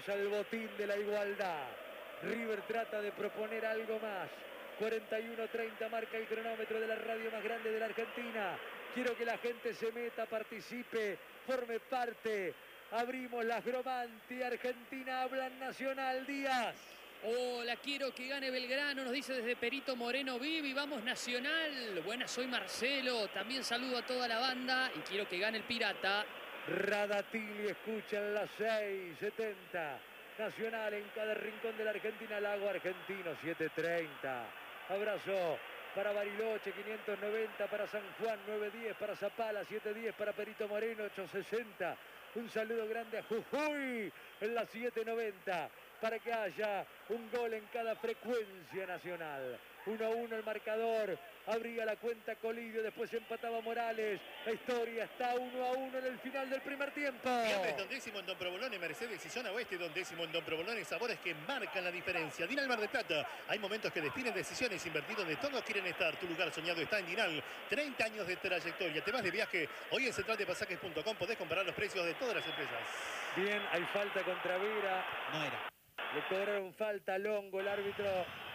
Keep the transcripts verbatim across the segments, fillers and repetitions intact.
cabeza el botín de la igualdad. River trata de proponer algo más. cuarenta y uno treinta marca el cronómetro de la radio más grande de la Argentina. Quiero que la gente se meta, participe, forme parte. Abrimos las Gromanti. Argentina habla en Nacional. Díaz. Hola, quiero que gane Belgrano, nos dice desde Perito Moreno Vivi. Vamos Nacional. Buenas, soy Marcelo. También saludo a toda la banda y quiero que gane el Pirata. Radatili escucha en las seis setenta. Nacional en cada rincón de la Argentina. Lago Argentino siete treinta. Abrazo para Bariloche quinientos noventa, para San Juan nueve diez, para Zapala siete diez, para Perito Moreno ocho sesenta. Un saludo grande a Jujuy en la siete noventa para que haya un gol en cada frecuencia nacional. uno a uno el marcador, abría la cuenta Colidio, después empataba Morales. La historia está uno a uno en el final del primer tiempo. Siempre Don Décimo en Don Provolone, Mercedes y Zona Oeste. Don Décimo en Don Provolone, sabores que marcan la diferencia. Dinal Mar del Plata, hay momentos que definen decisiones. Invertir donde todos quieren estar. Tu lugar soñado está en Dinal. treinta años de trayectoria. Te vas de viaje. Hoy en central de pasajes punto com podés comparar los precios de todas las empresas. Bien, hay falta contra Vera. No era. Le cobraron falta a Longo, el árbitro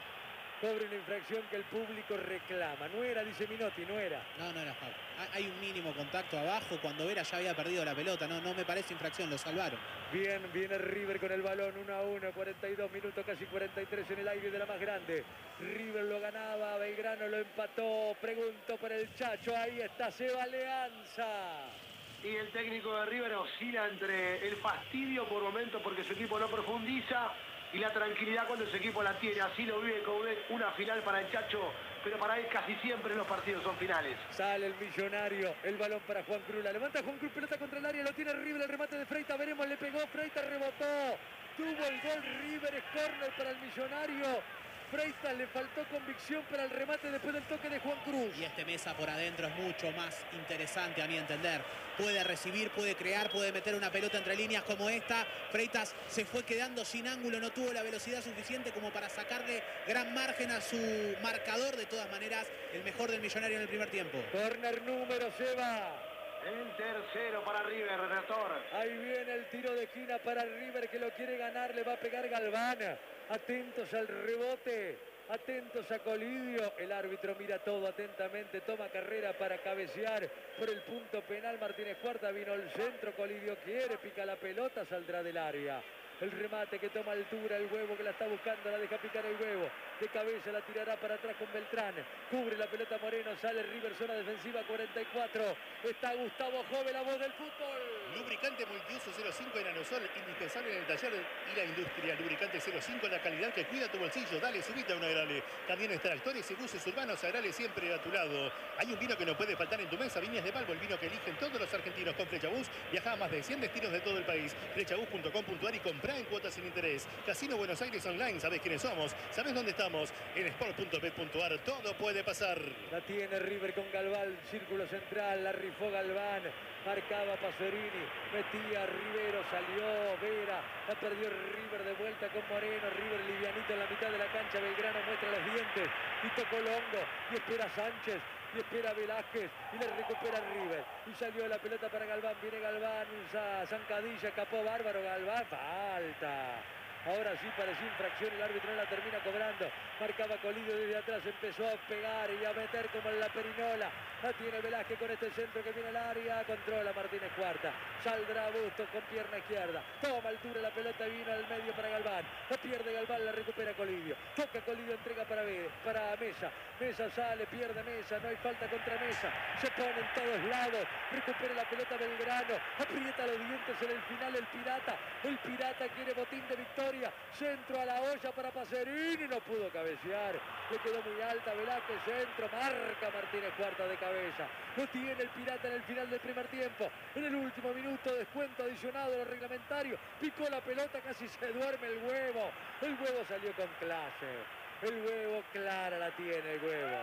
cobra una infracción que el público reclama. No era, dice Minotti, no era. No, no era foul. Hay un mínimo contacto abajo cuando Vera ya había perdido la pelota. No, no me parece infracción, lo salvaron. Bien, viene River con el balón, uno a uno, cuarenta y dos minutos, casi cuarenta y tres en el aire de la más grande. River lo ganaba, Belgrano lo empató. Pregunto por el Chacho, ahí está Seba Leanza. Y el técnico de River oscila entre el fastidio por momentos porque su equipo no profundiza y la tranquilidad cuando su equipo la tiene. Así lo vive con una final para el Chacho, pero para él casi siempre los partidos son finales. Sale el Millonario, el balón para Juan Cruz. La levanta Juan Cruz, pelota contra el área, lo tiene River, el remate de Freitas. Veremos, le pegó, Freitas rebotó. Tuvo el gol River, es córner para el Millonario. Freitas le faltó convicción para el remate después del toque de Juan Cruz. Y este Mesa por adentro es mucho más interesante a mi entender. Puede recibir, puede crear, puede meter una pelota entre líneas como esta. Freitas se fue quedando sin ángulo, no tuvo la velocidad suficiente como para sacarle gran margen a su marcador. De todas maneras, el mejor del Millonario en el primer tiempo. Corner número, Seba. El tercero para River, redactor. Ahí viene el tiro de esquina para River que lo quiere ganar, le va a pegar Galván. Atentos al rebote, atentos a Colidio. El árbitro mira todo atentamente, toma carrera para cabecear por el punto penal. Martínez Cuarta vino al centro, Colidio quiere, pica la pelota, saldrá del área. El remate que toma altura, el Huevo que la está buscando, la deja picar el Huevo. De cabeza la tirará para atrás con Beltrán. Cubre la pelota Moreno, sale River, zona defensiva cuarenta y cuatro. Está Gustavo Jove, la voz del fútbol. Lubricante multiuso cero cinco en Aerosol, indispensable en el taller y la industria. Lubricante cero cinco, la calidad que cuida tu bolsillo. Dale, subite a una Agrale. También extractores y buses urbanos, Agrale siempre a tu lado. Hay un vino que no puede faltar en tu mesa, Viñas de Balbo, el vino que eligen todos los argentinos. Con Flechabús viaja a más de cien destinos de todo el país. Flechabús punto com punto ar y compra en cuotas sin interés. Casino Buenos Aires Online, ¿sabés quiénes somos? ¿Sabés dónde estamos? En sport punto bet punto ar, todo puede pasar. La tiene River con Galván, círculo central, la rifó Galván, marcaba Pasorini, metía Rivero, salió Vera, la perdió River de vuelta con Moreno, River livianito en la mitad de la cancha, Belgrano muestra los dientes, y tocó Longo, y espera Sánchez, y espera Velázquez, y le recupera River, y salió la pelota para Galván, viene Galván, usa zancadilla, capó bárbaro Galván, falta. Ahora sí parecía infracción, el árbitro no la termina cobrando. Marcaba Colidio desde atrás, empezó a pegar y a meter como en la perinola. La tiene Velázquez con este centro que viene al área. Controla Martínez Cuarta. Saldrá Bustos con pierna izquierda. Toma altura la pelota, vino al medio para Galván. La pierde Galván, la recupera Colidio. Toca Colidio, entrega para, B, para Mesa. Mesa sale, pierde Mesa, no hay falta contra Mesa. Se pone en todos lados. Recupera la pelota Belgrano. Aprieta los dientes en el final el Pirata. El Pirata quiere botín de victoria. Centro a la olla para Pacerini, no pudo cabecear, le quedó muy alta Velázquez, centro, marca Martínez Cuarta de cabeza, lo tiene el Pirata en el final del primer tiempo, en el último minuto, descuento adicionado a lo reglamentario, picó la pelota, casi se duerme el Huevo, el Huevo salió con clase, el Huevo clara la tiene el Huevo,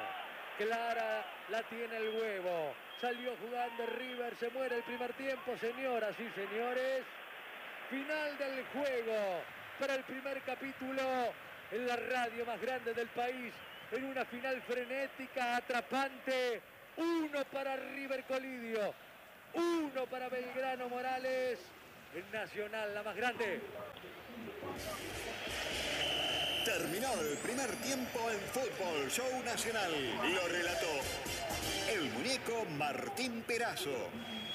clara la tiene el Huevo, salió jugando River, se muere el primer tiempo, señoras y señores, final del juego. Para el primer capítulo en la radio más grande del país, en una final frenética, atrapante, uno para River Colidio, uno para Belgrano Morales, en Nacional la más grande. Terminó el primer tiempo en Fútbol Show Nacional. Lo relató el muñeco Martín Perazo.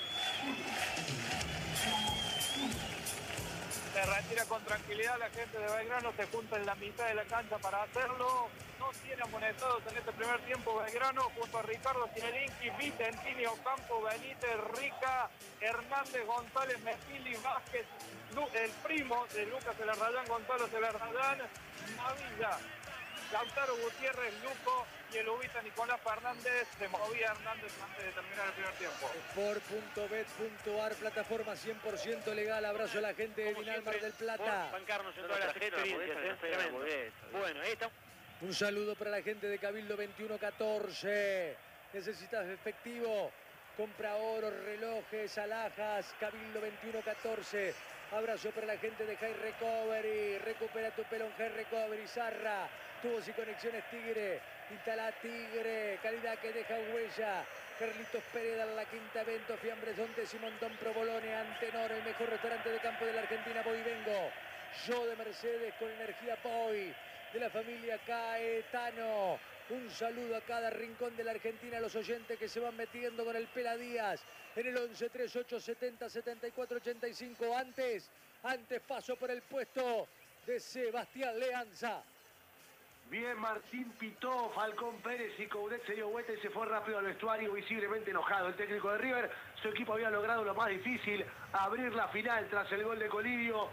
Se retira con tranquilidad la gente de Belgrano, se junta en la mitad de la cancha para hacerlo. No tiene amonestados en este primer tiempo Belgrano, junto a Ricardo Cinelinki, Vicentini, Ocampo, Benítez, Rica, Hernández, González, Mejili, Vázquez, el primo de Lucas Elarrayán, Gonzalo Elarrayán, Navilla, Lautaro Gutiérrez, Luco y el ubita Nicolás Fernández. Se movía Hernández antes de terminar el primer tiempo. Sport punto bet punto ar, plataforma cien por ciento legal. Abrazo a la gente de Vinal Mar del Plata. Bancarnos en todas las experiencias, ¿eh? Bueno, ahí está. Un saludo para la gente de Cabildo veintiuno catorce. Necesitas efectivo, compra oro, relojes, alhajas, Cabildo veintiuno catorce. Abrazo para la gente de High Recovery. Recupera tu pelo en High Recovery. Zarra, tubos y conexiones Tigre. Instala Tigre, calidad que deja huella. Carlitos Pérez, La Quinta, Evento, Fiambres, Donde, Simontón, Provolone, Antenor, el mejor restaurante de campo de la Argentina. Voy y vengo. Yo de Mercedes con energía Poi, de la familia Caetano. Un saludo a cada rincón de la Argentina, a los oyentes que se van metiendo con el Pela Díaz en el once treinta y ocho setenta setenta y cuatro ochenta y cinco. Antes, antes paso por el puesto de Sebastián Leanza. Bien, Martín pitó, Falcón Pérez y Coudet se dio vuelta y se fue rápido al vestuario, visiblemente enojado. El técnico de River, su equipo había logrado lo más difícil, abrir la final tras el gol de Colidio,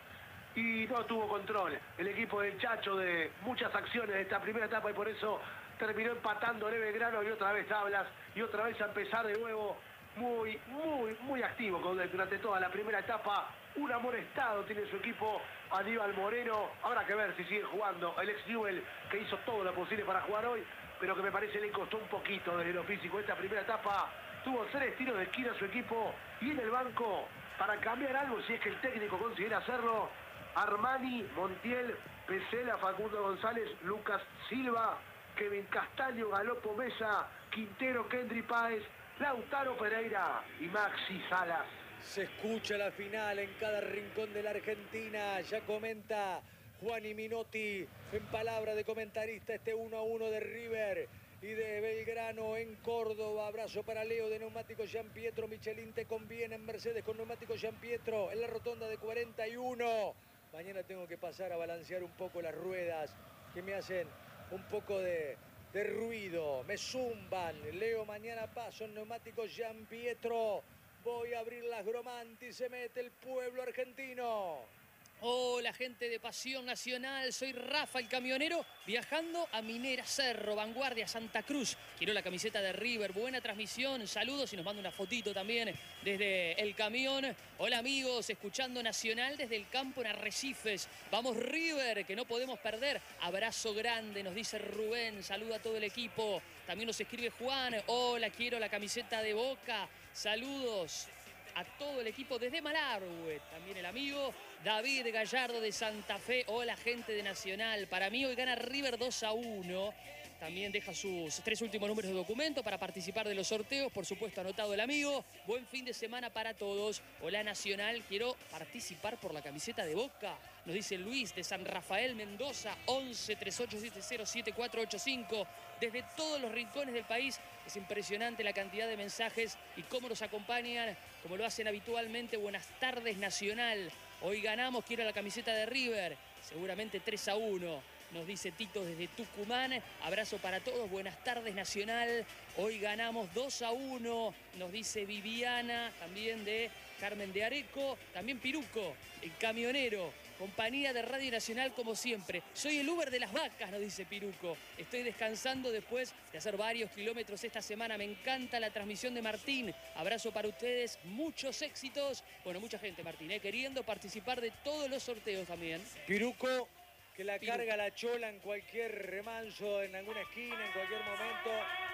y no tuvo control. El equipo del Chacho de muchas acciones de esta primera etapa y por eso terminó empatando el Belgrano y otra vez tablas y otra vez a empezar de nuevo muy, muy, muy activo durante toda la primera etapa. Un amonestado tiene su equipo, Aníbal Moreno. Habrá que ver si sigue jugando el ex Newell, que hizo todo lo posible para jugar hoy, pero que me parece le costó un poquito desde lo físico. Esta primera etapa tuvo tres tiros de esquina a su equipo y en el banco, para cambiar algo, si es que el técnico considera hacerlo, Armani, Montiel, Pesela, Facundo González, Lucas Silva, Kevin Castaño, Galopo Mesa, Quintero, Kendry Páez, Lautaro Pereira y Maxi Salas. Se escucha la final en cada rincón de la Argentina. Ya comenta Juan y Minotti en palabra de comentarista este uno a uno de River y de Belgrano en Córdoba. Abrazo para Leo de Neumáticos Gian Pietro. Michelin te conviene en Mercedes con Neumáticos Gian Pietro en la rotonda de cuarenta y uno. Mañana tengo que pasar a balancear un poco las ruedas que me hacen un poco de, de ruido. Me zumban. Leo, mañana paso en Neumáticos Gian Pietro. Voy a abrir las Gromanti, se mete el pueblo argentino. Hola, gente de Pasión Nacional, soy Rafa el camionero, viajando a Minera Cerro, Vanguardia, Santa Cruz. Quiero la camiseta de River, buena transmisión, saludos y nos manda una fotito también desde el camión. Hola amigos, escuchando Nacional desde el campo en Arrecifes. Vamos River, que no podemos perder. Abrazo grande, nos dice Rubén, saluda a todo el equipo. También nos escribe Juan, hola, quiero la camiseta de Boca. Saludos a todo el equipo desde Malargüe. También el amigo David Gallardo de Santa Fe. Hola, gente de Nacional. Para mí hoy gana River dos a uno. También deja sus tres últimos números de documento para participar de los sorteos. Por supuesto, anotado el amigo. Buen fin de semana para todos. Hola, Nacional. Quiero participar por la camiseta de Boca. Nos dice Luis de San Rafael, Mendoza. once treinta y ocho setenta siete cuatro ocho cinco. Desde todos los rincones del país. Es impresionante la cantidad de mensajes y cómo nos acompañan, como lo hacen habitualmente. Buenas tardes, Nacional. Hoy ganamos. Quiero la camiseta de River. Seguramente tres a uno. Nos dice Tito desde Tucumán. Abrazo para todos. Buenas tardes, Nacional. Hoy ganamos dos a uno. Nos dice Viviana, también de Carmen de Areco. También Piruco, el camionero. Compañía de Radio Nacional como siempre. Soy el Uber de las vacas, nos dice Piruco. Estoy descansando después de hacer varios kilómetros esta semana. Me encanta la transmisión de Martín. Abrazo para ustedes. Muchos éxitos. Bueno, mucha gente, Martín, ¿eh? queriendo participar de todos los sorteos también. Piruco, que la Piruco. carga la chola en cualquier remanso, en alguna esquina, en cualquier momento.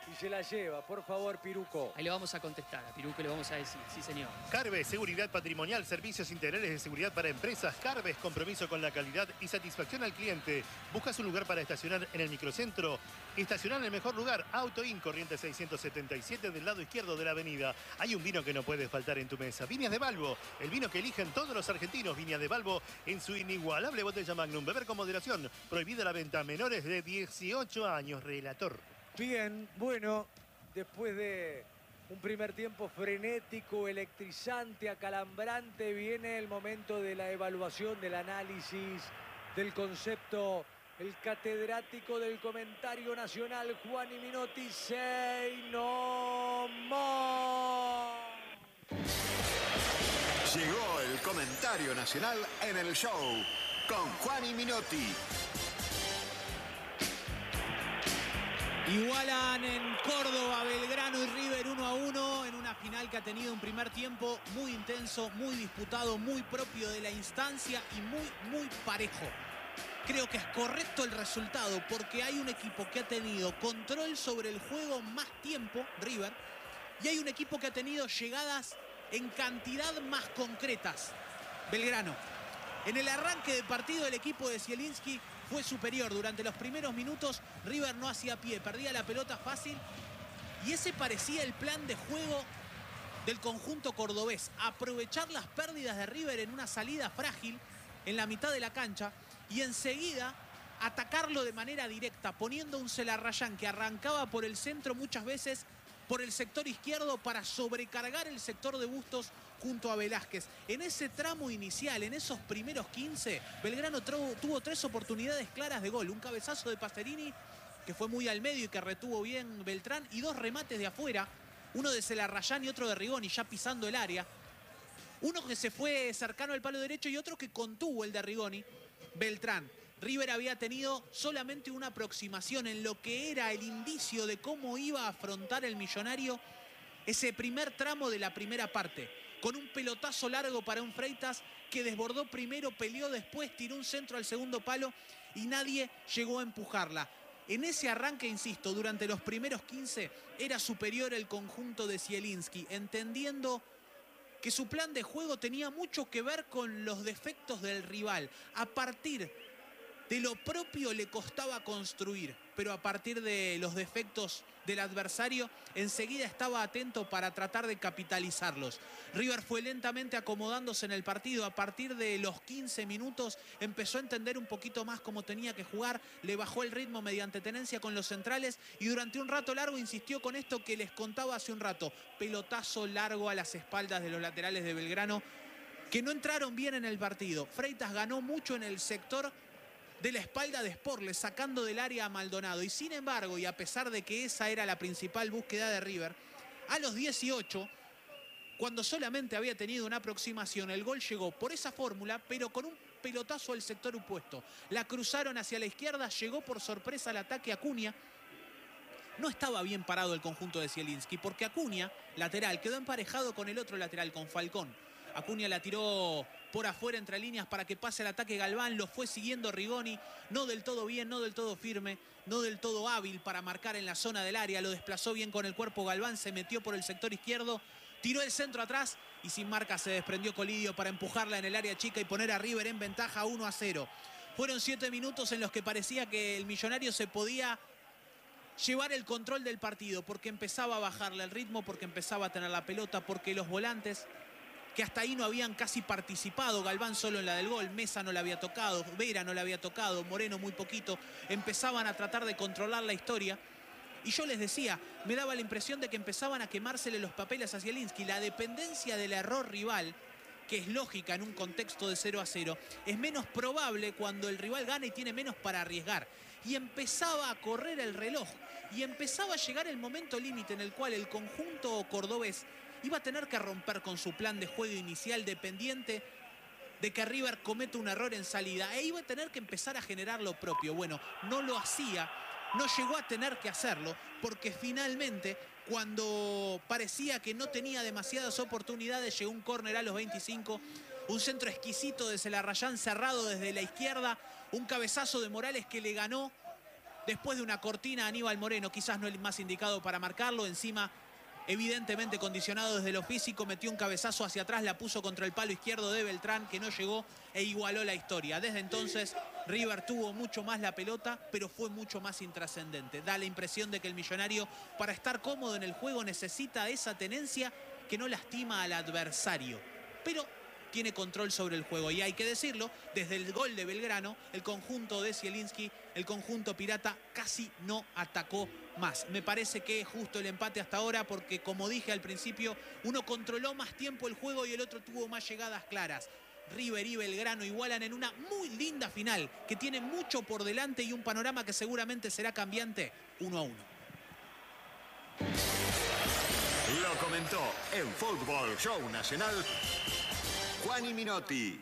y se la lleva. Por favor, Piruco. Ahí le vamos a contestar, a Piruco le vamos a decir, sí señor. Carves, seguridad patrimonial, servicios integrales de seguridad para empresas. Carves, compromiso con la calidad y satisfacción al cliente. ¿Buscas un lugar para estacionar en el microcentro? Estacionar en el mejor lugar. Auto In, corriente seiscientos setenta y siete del lado izquierdo de la avenida. Hay un vino que no puede faltar en tu mesa. Viñas de Balbo, el vino que eligen todos los argentinos. Viñas de Balbo en su inigualable botella Magnum. Beber con moderación. Prohibida la venta a menores de dieciocho años. Relator. Bien, bueno, después de un primer tiempo frenético, electrizante, acalambrante, viene el momento de la evaluación, del análisis, del concepto. El catedrático del comentario nacional, Juan Minotti, say no more. Llegó el comentario nacional en el show con Juan Minotti. Igualan en Córdoba, Belgrano y River uno a uno en una final que ha tenido un primer tiempo muy intenso, muy disputado, muy propio de la instancia y muy, muy parejo. Creo que es correcto el resultado porque hay un equipo que ha tenido control sobre el juego más tiempo, River, y hay un equipo que ha tenido llegadas en cantidad más concretas, Belgrano. En el arranque de partido el equipo de Zielinski fue superior. Durante los primeros minutos River no hacía pie, perdía la pelota fácil y ese parecía el plan de juego del conjunto cordobés. Aprovechar las pérdidas de River en una salida frágil en la mitad de la cancha y enseguida atacarlo de manera directa, poniendo un Celarrayán que arrancaba por el centro muchas veces por el sector izquierdo para sobrecargar el sector de Bustos junto a Velázquez. En ese tramo inicial, en esos primeros quince, Belgrano tuvo tres oportunidades claras de gol. Un cabezazo de Pacerini, que fue muy al medio y que retuvo bien Beltrán, y dos remates de afuera, uno de Celarrayán y otro de Rigoni, ya pisando el área. Uno que se fue cercano al palo derecho y otro que contuvo el de Rigoni, Beltrán. River había tenido solamente una aproximación en lo que era el indicio de cómo iba a afrontar el Millonario ese primer tramo de la primera parte. Con un pelotazo largo para un Freitas que desbordó primero, peleó después, tiró un centro al segundo palo y nadie llegó a empujarla. En ese arranque, insisto, durante los primeros quince era superior el conjunto de Zielinski, entendiendo que su plan de juego tenía mucho que ver con los defectos del rival. A partir de lo propio le costaba construir, pero a partir de los defectos del adversario, enseguida estaba atento para tratar de capitalizarlos. River fue lentamente acomodándose en el partido. A partir de los quince minutos empezó a entender un poquito más cómo tenía que jugar, le bajó el ritmo mediante tenencia con los centrales y durante un rato largo insistió con esto que les contaba hace un rato. Pelotazo largo a las espaldas de los laterales de Belgrano, que no entraron bien en el partido. Freitas ganó mucho en el sector de la espalda de Sporles, sacando del área a Maldonado. Y sin embargo, y a pesar de que esa era la principal búsqueda de River, a los dieciocho, cuando solamente había tenido una aproximación, el gol llegó por esa fórmula, pero con un pelotazo al sector opuesto. La cruzaron hacia la izquierda, llegó por sorpresa el ataque a Acuña. No estaba bien parado el conjunto de Zielinski, porque Acuña, lateral, quedó emparejado con el otro lateral, con Falcón. Acuña la tiró por afuera entre líneas para que pase el ataque Galván, lo fue siguiendo Rigoni, no del todo bien, no del todo firme, no del todo hábil para marcar en la zona del área, lo desplazó bien con el cuerpo Galván, se metió por el sector izquierdo, tiró el centro atrás y sin marca se desprendió Colidio para empujarla en el área chica y poner a River en ventaja uno a cero. Fueron siete minutos en los que parecía que el Millonario se podía llevar el control del partido, porque empezaba a bajarle el ritmo, porque empezaba a tener la pelota, porque los volantes, que hasta ahí no habían casi participado, Galván solo en la del gol, Mesa no la había tocado, Vera no la había tocado, Moreno muy poquito, empezaban a tratar de controlar la historia. Y yo les decía, me daba la impresión de que empezaban a quemársele los papeles a Zielinski. La dependencia del error rival, que es lógica en un contexto de cero a cero, es menos probable cuando el rival gana y tiene menos para arriesgar. Y empezaba a correr el reloj, y empezaba a llegar el momento límite en el cual el conjunto cordobés iba a tener que romper con su plan de juego inicial dependiente de que River cometa un error en salida e iba a tener que empezar a generar lo propio. Bueno, no lo hacía, no llegó a tener que hacerlo porque finalmente, cuando parecía que no tenía demasiadas oportunidades, llegó un córner a los veinticinco, un centro exquisito de Celarrayán cerrado desde la izquierda, un cabezazo de Morales que le ganó Después de una cortina, Aníbal Moreno, quizás no el más indicado para marcarlo, encima evidentemente condicionado desde lo físico, metió un cabezazo hacia atrás, la puso contra el palo izquierdo de Beltrán, que no llegó e igualó la historia. Desde entonces, River tuvo mucho más la pelota, pero fue mucho más intrascendente. Da la impresión de que el Millonario, para estar cómodo en el juego, necesita esa tenencia que no lastima al adversario. Pero tiene control sobre el juego. Y hay que decirlo, desde el gol de Belgrano, el conjunto de Zielinski, el conjunto pirata, casi no atacó más. Me parece que es justo el empate hasta ahora porque, como dije al principio, uno controló más tiempo el juego y el otro tuvo más llegadas claras. River y Belgrano igualan en una muy linda final que tiene mucho por delante y un panorama que seguramente será cambiante uno a uno. Lo comentó en Fútbol Show Nacional Juani Minotti.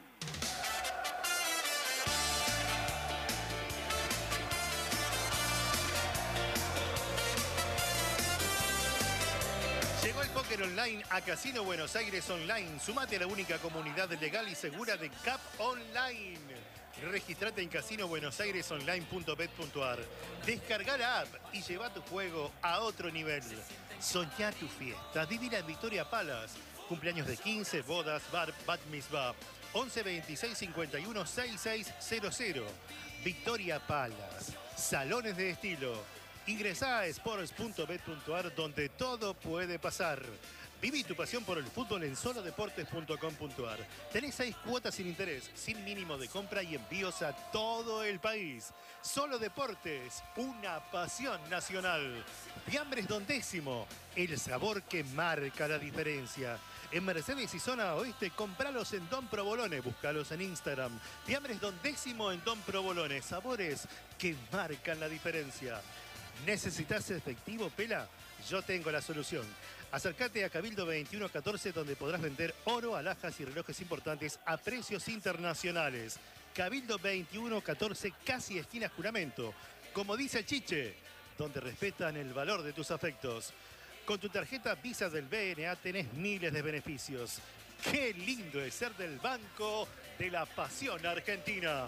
Llegó el póker online a Casino Buenos Aires Online. Sumate a la única comunidad legal y segura de Cap Online. Registrate en casino buenos aires online punto bet punto ar. Descarga la app y lleva tu juego a otro nivel. Soñá tu fiesta. Vivila en Victoria Palace. Cumpleaños de quince, bodas, bar, bat mitzvah. once veintiséis cincuenta y uno sesenta y seis cero cero. Victoria Palace. Salones de estilo. Ingresá a sports punto bet punto ar donde todo puede pasar. Viví tu pasión por el fútbol en solo deportes punto com punto ar. Tenés seis cuotas sin interés, sin mínimo de compra y envíos a todo el país. Solo Deportes, una pasión nacional. Fiambres Don Décimo, el sabor que marca la diferencia. En Mercedes y zona oeste, compralos en Don Provolone, búscalos en Instagram. Fiambres Don Décimo en Don Provolone, sabores que marcan la diferencia. ¿Necesitas efectivo, Pela? Yo tengo la solución. Acércate a Cabildo veintiuno catorce donde podrás vender oro, alhajas y relojes importantes a precios internacionales. Cabildo veintiuno catorce, casi esquina Juramento. Como dice el Chiche, donde respetan el valor de tus afectos. Con tu tarjeta Visa del B N A tenés miles de beneficios. ¡Qué lindo es ser del Banco de la Pasión Argentina!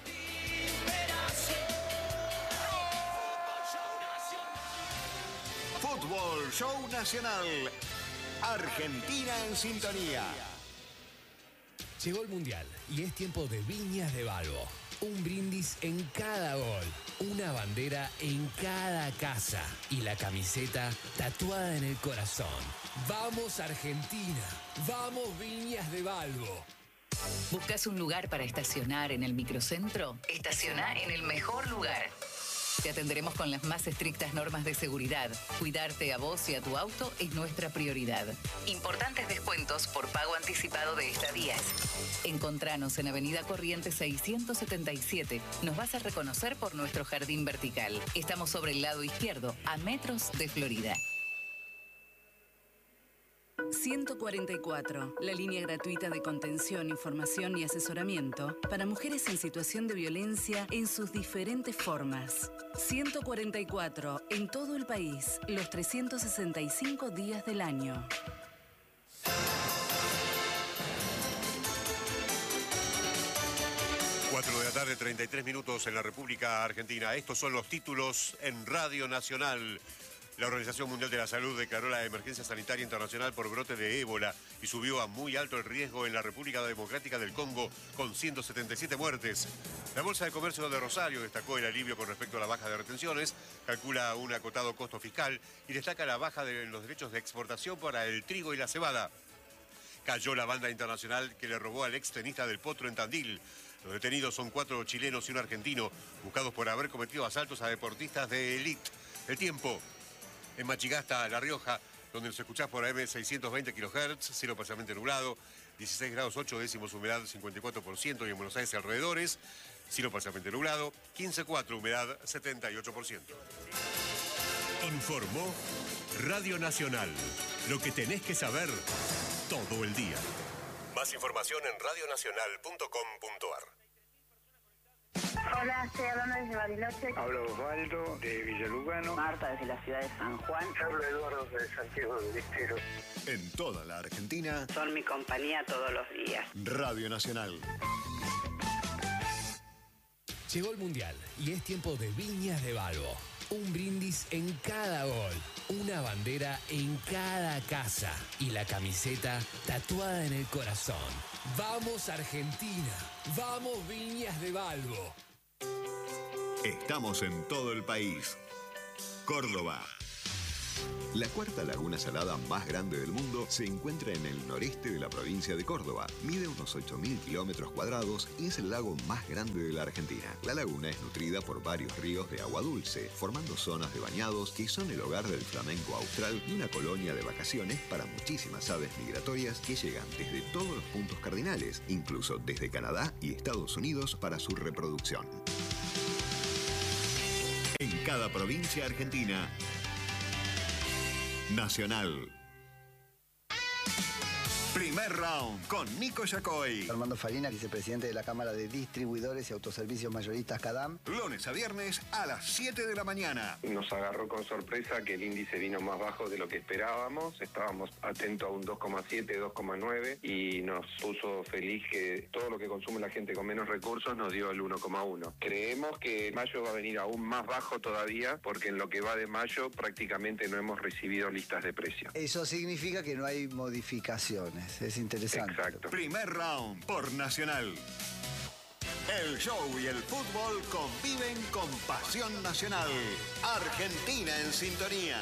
Fútbol Show Nacional. Argentina en sintonía. Llegó el Mundial y es tiempo de Viñas de Balbo. Un brindis en cada gol, una bandera en cada casa y la camiseta tatuada en el corazón. ¡Vamos Argentina! ¡Vamos Viñas de Balbo! ¿Buscas un lugar para estacionar en el microcentro? Estaciona en el mejor lugar. Te atenderemos con las más estrictas normas de seguridad. Cuidarte a vos y a tu auto es nuestra prioridad. Importantes descuentos por pago anticipado de estadías. Encontranos en Avenida Corrientes seiscientos setenta y siete. Nos vas a reconocer por nuestro jardín vertical. Estamos sobre el lado izquierdo, a metros de Florida. ciento cuarenta y cuatro, la línea gratuita de contención, información y asesoramiento para mujeres en situación de violencia en sus diferentes formas. ciento cuarenta y cuatro, en todo el país, los trescientos sesenta y cinco días del año. cuatro de la tarde, treinta y tres minutos en la República Argentina. Estos son los títulos en Radio Nacional. La Organización Mundial de la Salud declaró la emergencia sanitaria internacional por brote de ébola y subió a muy alto el riesgo en la República Democrática del Congo con ciento setenta y siete muertes. La Bolsa de Comercio de Rosario destacó el alivio con respecto a la baja de retenciones, calcula un acotado costo fiscal y destaca la baja de los derechos de exportación para el trigo y la cebada. Cayó la banda internacional que le robó al ex tenista del Potro en Tandil. Los detenidos son cuatro chilenos y un argentino, buscados por haber cometido asaltos a deportistas de élite. El tiempo. En Machigasta, La Rioja, donde nos escuchás por A M seiscientos veinte kilohertz, cielo parcialmente nublado, dieciséis grados ocho décimos, humedad cincuenta y cuatro por ciento y en Buenos Aires y alrededores, cielo parcialmente nublado, quince coma cuatro, humedad setenta y ocho por ciento. Informó Radio Nacional. Lo que tenés que saber todo el día. Más información en radio nacional punto com punto ar. Hola, estoy hablando desde Bariloche. Hablo Osvaldo de Villalugano. Marta desde la ciudad de San Juan. Hablo Eduardo de Santiago del Estero. En toda la Argentina. Son mi compañía todos los días. Radio Nacional. Llegó el Mundial y es tiempo de Viñas de Balbo. Un brindis en cada gol, una bandera en cada casa y la camiseta tatuada en el corazón. ¡Vamos Argentina! ¡Vamos Viñas de Balbo! Estamos en todo el país. Córdoba. La cuarta laguna salada más grande del mundo se encuentra en el noreste de la provincia de Córdoba. Mide unos ocho mil kilómetros cuadrados y es el lago más grande de la Argentina. La laguna es nutrida por varios ríos de agua dulce, formando zonas de bañados que son el hogar del flamenco austral y una colonia de vacaciones para muchísimas aves migratorias que llegan desde todos los puntos cardinales, incluso desde Canadá y Estados Unidos para su reproducción. En cada provincia argentina, Nacional. Primer round con Nico Yacoy. Armando Farina, vicepresidente de la Cámara de Distribuidores y Autoservicios Mayoristas CADAM. Lunes a viernes a las siete de la mañana. Nos agarró con sorpresa que el índice vino más bajo de lo que esperábamos. Estábamos atentos a un dos coma siete, dos coma nueve y nos puso feliz que todo lo que consume la gente con menos recursos nos dio el uno coma uno. Creemos que mayo va a venir aún más bajo todavía porque en lo que va de mayo prácticamente no hemos recibido listas de precios. Eso significa que no hay modificaciones. Es interesante. Exacto. Primer round por Nacional. El show y el fútbol conviven con pasión nacional. Argentina en sintonía.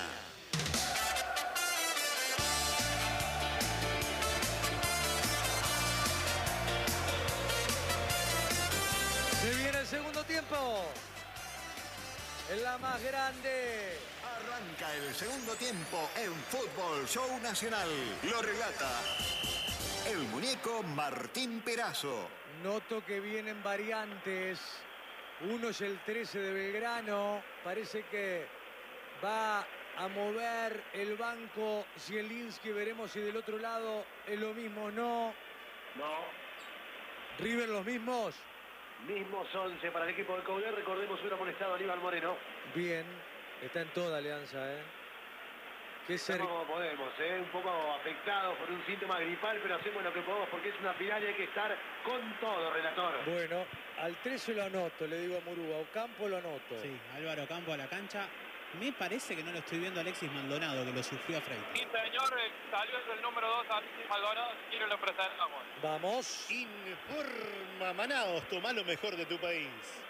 Se viene el segundo tiempo. En la más grande. Arranca el segundo tiempo en Fútbol Show Nacional. Lo relata el muñeco Martín Perazo. Noto que vienen variantes. Uno es el trece de Belgrano. Parece que va a mover el banco Zielinski. Veremos si del otro lado es lo mismo o no. No. River los mismos. Mismos once para el equipo de Coudet. Recordemos, hubiera molestado a Aníbal Moreno. Bien. Está en toda Alianza, ¿eh? Qué ser... Como podemos, ¿eh? Un poco afectados por un síntoma gripal, pero hacemos lo que podemos porque es una final y hay que estar con todo, relator. Bueno, al trece lo anoto, le digo a Murúa. Ocampo lo anoto. Sí, Álvaro Ocampo a la cancha. Me parece que no lo estoy viendo a Alexis Maldonado, que lo sufrió a Freitas. Sí, señor, salió el número dos, Alexis Maldonado, si quiere lo presentamos. Vamos. Informa Manaos, toma lo mejor de tu país.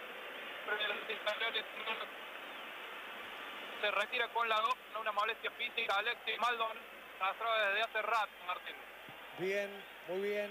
Se retira con la dos, una molestia física. Alexis Maldonado atrás desde hace rato, Martín. Bien, muy bien.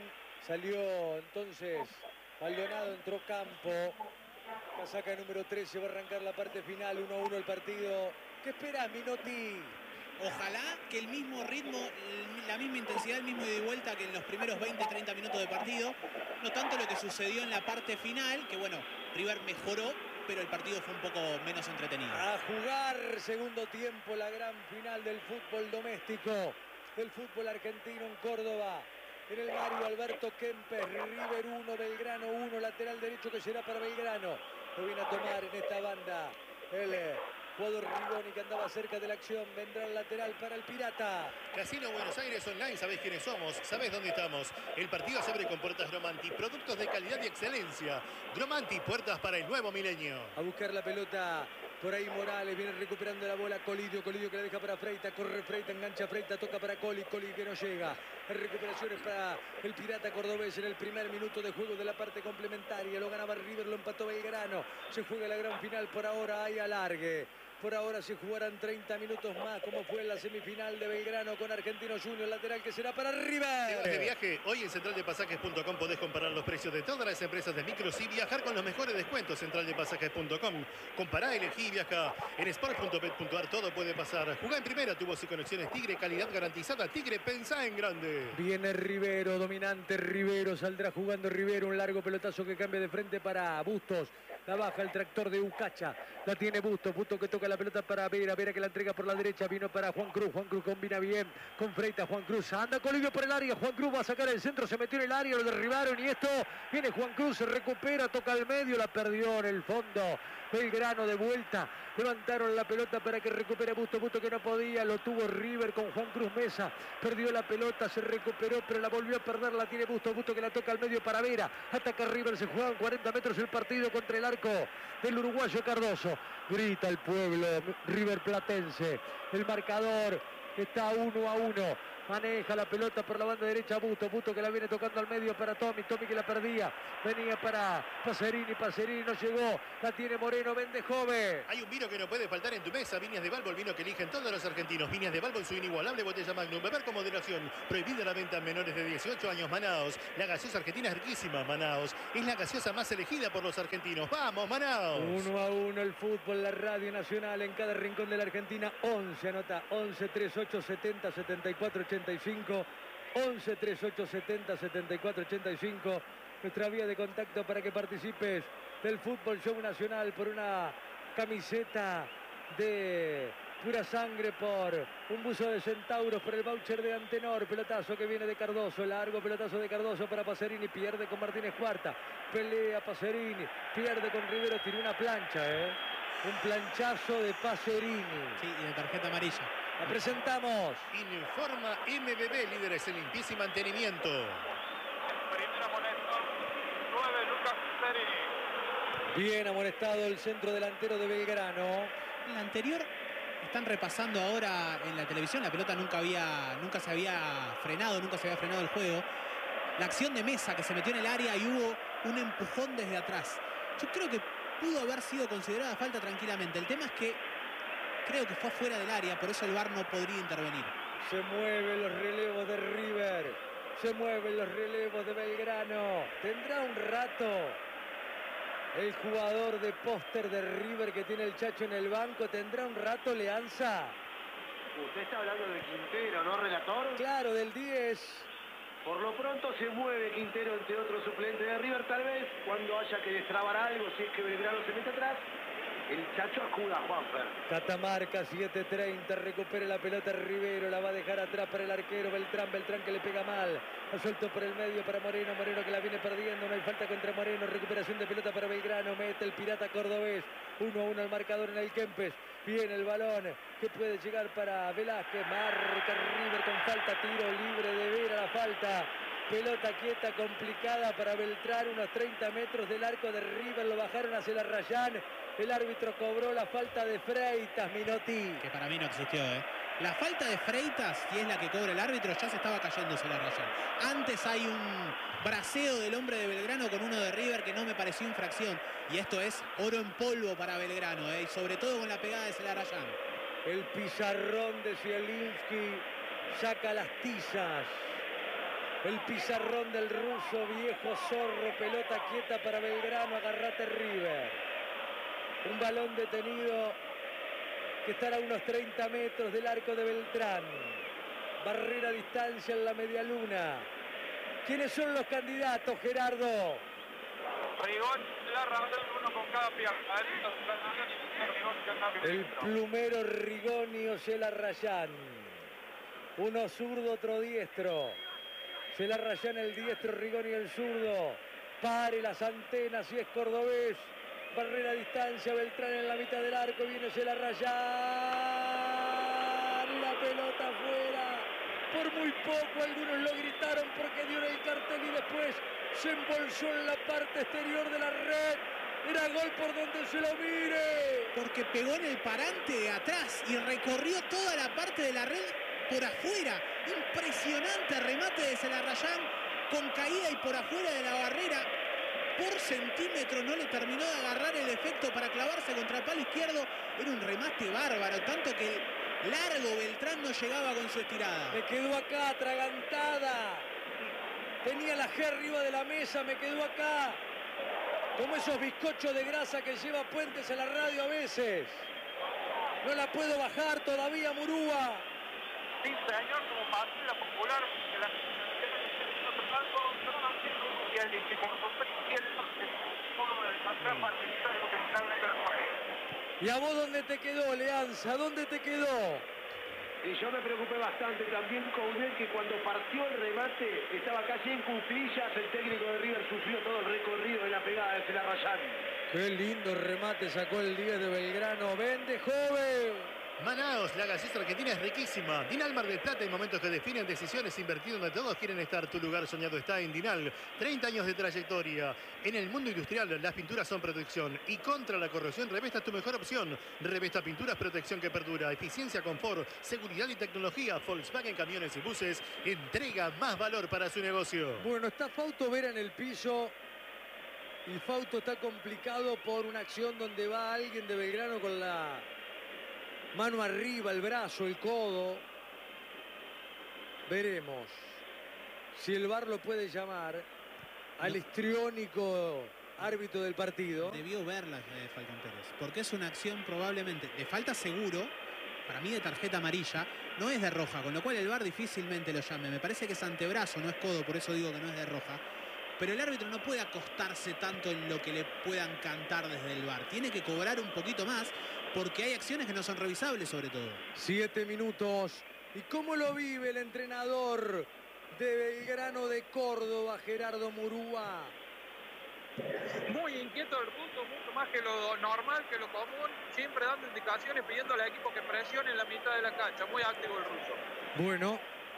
Salió entonces Maldonado, entró Campo. Casaca número trece, va a arrancar la parte final, uno a uno el partido. ¿Qué esperas, Minotti? Ojalá que el mismo ritmo, la misma intensidad, el mismo ida y vuelta que en los primeros veinte, treinta minutos de partido. No tanto lo que sucedió en la parte final, que bueno, River mejoró, pero el partido fue un poco menos entretenido. A jugar segundo tiempo, la gran final del fútbol doméstico, del fútbol argentino en Córdoba. En el Mario Alberto Kempes, River uno, Belgrano uno, lateral derecho que será para Belgrano. Lo viene a tomar en esta banda el eh, jugador Rigoni, que andaba cerca de la acción. Vendrá el lateral para el Pirata. Casino Buenos Aires Online, sabés quiénes somos, sabés dónde estamos. El partido se abre con puertas Gromanti, productos de calidad y excelencia. Gromanti, puertas para el nuevo milenio. A buscar la pelota. Por ahí Morales viene recuperando la bola. Colidio, Colidio que la deja para Freita. Corre Freita, engancha Freita, toca para Coli. Coli que no llega. Recuperaciones para el Pirata cordobés en el primer minuto de juego de la parte complementaria. Lo ganaba River, lo empató Belgrano. Se juega la gran final por ahora. Hay alargue. Por ahora se jugarán treinta minutos más, como fue en la semifinal de Belgrano con Argentino Junior, lateral que será para River. ¿Te vas de viaje? Hoy en central de pasajes punto com podés comparar los precios de todas las empresas de micros y viajar con los mejores descuentos. central de pasajes punto com. Compará, elegí y viaja. En sport punto bet punto ar todo puede pasar. Jugá en primera, tubos y conexiones Tigre, calidad garantizada. Tigre, pensá en grande. Viene Rivero, dominante Rivero, saldrá jugando Rivero, un largo pelotazo que cambia de frente para Bustos. La baja el tractor de Ucacha, la tiene Bustos, Bustos que toca la pelota para Vera, Vera que la entrega por la derecha, vino para Juan Cruz, Juan Cruz combina bien con Freitas, Juan Cruz anda Colidio por el área, Juan Cruz va a sacar el centro, se metió en el área, lo derribaron y esto, viene Juan Cruz, se recupera, toca al medio, la perdió en el fondo, Belgrano de vuelta, levantaron la pelota para que recupere Bustos, Bustos que no podía, lo tuvo River con Juan Cruz Mesa, perdió la pelota, se recuperó, pero la volvió a perder, la tiene Bustos, Bustos que la toca al medio para Vera, ataca River, se juegan cuarenta metros el partido contra el arco del uruguayo Cardoso. Grita el pueblo River Platense. El marcador está uno a uno. Maneja la pelota por la banda derecha Busto. Busto que la viene tocando al medio para Tommy. Tommy que la perdía. Venía para Pacerini. Pacerini no llegó. La tiene Moreno. Vende joven. Hay un vino que no puede faltar en tu mesa. Viñas de Balbo, el vino que eligen todos los argentinos. Viñas de Balbo en su inigualable botella Magnum. Beber con moderación. Prohibida la venta en menores de dieciocho años. Manaos. La gaseosa argentina es riquísima. Manaos. Es la gaseosa más elegida por los argentinos. ¡Vamos, Manaos! Uno a uno el fútbol. La Radio Nacional en cada rincón de la Argentina. once anota. once, treinta y ocho, setenta, setenta y cuatro, ochenta y cinco. once, treinta y ocho, setenta, setenta y cuatro, ochenta y cinco. Nuestra vía de contacto para que participes del Fútbol Show Nacional por una camiseta de pura sangre, por un buzo de centauros, por el voucher de Antenor. Pelotazo que viene de Cardoso, largo pelotazo de Cardoso para Pacerini, pierde con Martínez Cuarta, pelea Pacerini, pierde con Rivero, tiró una plancha, ¿eh? Un planchazo de Pacerini. Sí, y de tarjeta amarilla. La presentamos. Informa M B B, líderes en limpieza y mantenimiento. Primera moneda, nueve, Lucas Pacerini. Bien amonestado el centro delantero de Belgrano. En la anterior están repasando ahora en la televisión. La pelota nunca había, nunca se había frenado, nunca se había frenado el juego. La acción de Mesa que se metió en el área y hubo un empujón desde atrás. Yo creo que pudo haber sido considerada falta tranquilamente. El tema es que creo que fue fuera del área, por eso el V A R no podría intervenir. Se mueven los relevos de River. Se mueven los relevos de Belgrano. Tendrá un rato el jugador de póster de River que tiene el Chacho en el banco. ¿Tendrá un rato Leanza? Usted está hablando de Quintero, ¿no, relator? Claro, del diez. Por lo pronto se mueve Quintero entre otros suplentes de River, tal vez cuando haya que destrabar algo, si es que Belgrano se mete atrás, el Chacho acuda a Juanfer. Catamarca, siete treinta, recupera la pelota Rivero, la va a dejar atrás para el arquero Beltrán, Beltrán que le pega mal, la suelto por el medio para Moreno, Moreno que la viene perdiendo, no hay falta contra Moreno, recuperación de pelota para Belgrano, mete el pirata cordobés, uno a uno al marcador en el Kempes, viene el balón que puede llegar para Velázquez, marca River con falta, tiro libre de Vera, la falta. Pelota quieta, complicada para Beltrán, unos treinta metros del arco de River, lo bajaron hacia la Rayán. El árbitro cobró la falta de Freitas, Minotti. Que para mí no existió, ¿eh? La falta de Freitas, y es la que cobra el árbitro, ya se estaba cayéndose la Rayán. Antes hay un braceo del hombre de Belgrano con uno de River que no me pareció infracción. Y esto es oro en polvo para Belgrano, ¿eh? Y sobre todo con la pegada de Celarayán. El pizarrón de Zielinski saca las tizas. El pizarrón del ruso, viejo zorro, pelota quieta para Belgrano, agarrate River. Un balón detenido que estará a unos treinta metros del arco de Beltrán. Barrera a distancia en la media luna. ¿Quiénes son los candidatos, Gerardo? Rigón, Larra, uno con cada pierna. El plumero Rigoni o Celarayán. Uno zurdo, otro diestro. Celarayán el diestro, Rigoni el zurdo. Pare las antenas si es cordobés. Barrera a distancia, Beltrán en la mitad del arco. Viene Celarayán. La pelota afuera. Por muy poco algunos lo gritaron porque dio el cartel y después se embolsó en la parte exterior de la red. Era gol por donde se lo mire. Porque pegó en el parante de atrás y recorrió toda la parte de la red por afuera. Impresionante remate de Celarayán con caída y por afuera de la barrera. Por centímetro no le terminó de agarrar el efecto para clavarse contra el palo izquierdo. Era un remate bárbaro, tanto que largo Beltrán no llegaba con su estirada. Me quedó acá atragantada. Tenía la G arriba de la mesa, me quedó acá. Como esos bizcochos de grasa que lleva Puentes a la radio a veces. No la puedo bajar todavía, Murúa. Sí, señor, como partida popular de la ¿Y a vos dónde te quedó, Leanza? ¿Dónde te quedó? Y yo me preocupé bastante también con él, que cuando partió el remate estaba casi en cuclillas. El técnico de River sufrió todo el recorrido de la pegada de Celarayán. Qué lindo remate sacó el diez de Belgrano. ¡Vende, joven! Manaos, la gaseosa argentina es riquísima. Dinal Mar del Plata, en momentos que definen decisiones, invertido donde todos quieren estar. Tu lugar soñado está en Dinal. treinta años de trayectoria. En el mundo industrial, las pinturas son protección. Y contra la corrosión, Revesta es tu mejor opción. Revesta Pinturas, protección que perdura. Eficiencia, confort, seguridad y tecnología. Volkswagen Camiones y Buses entrega más valor para su negocio. Bueno, está Fausto Vera en el piso. Y Fausto está complicado por una acción donde va alguien de Belgrano con la mano arriba, el brazo, el codo. Veremos si el V A R lo puede llamar al histriónico árbitro del partido. Debió verla eh, Falcón Pérez, porque es una acción probablemente de falta seguro, para mí de tarjeta amarilla, no es de roja, con lo cual el V A R difícilmente lo llame. Me parece que es antebrazo, no es codo, por eso digo que no es de roja. Pero el árbitro no puede acostarse tanto en lo que le puedan cantar desde el V A R. Tiene que cobrar un poquito más, porque hay acciones que no son revisables, sobre todo. Siete minutos. ¿Y cómo lo vive el entrenador de Belgrano de Córdoba, Gerardo Murúa? Muy inquieto el ruso, mucho más que lo normal, que lo común, siempre dando indicaciones, pidiéndole al equipo que presione en la mitad de la cancha. Muy activo el ruso. Bueno,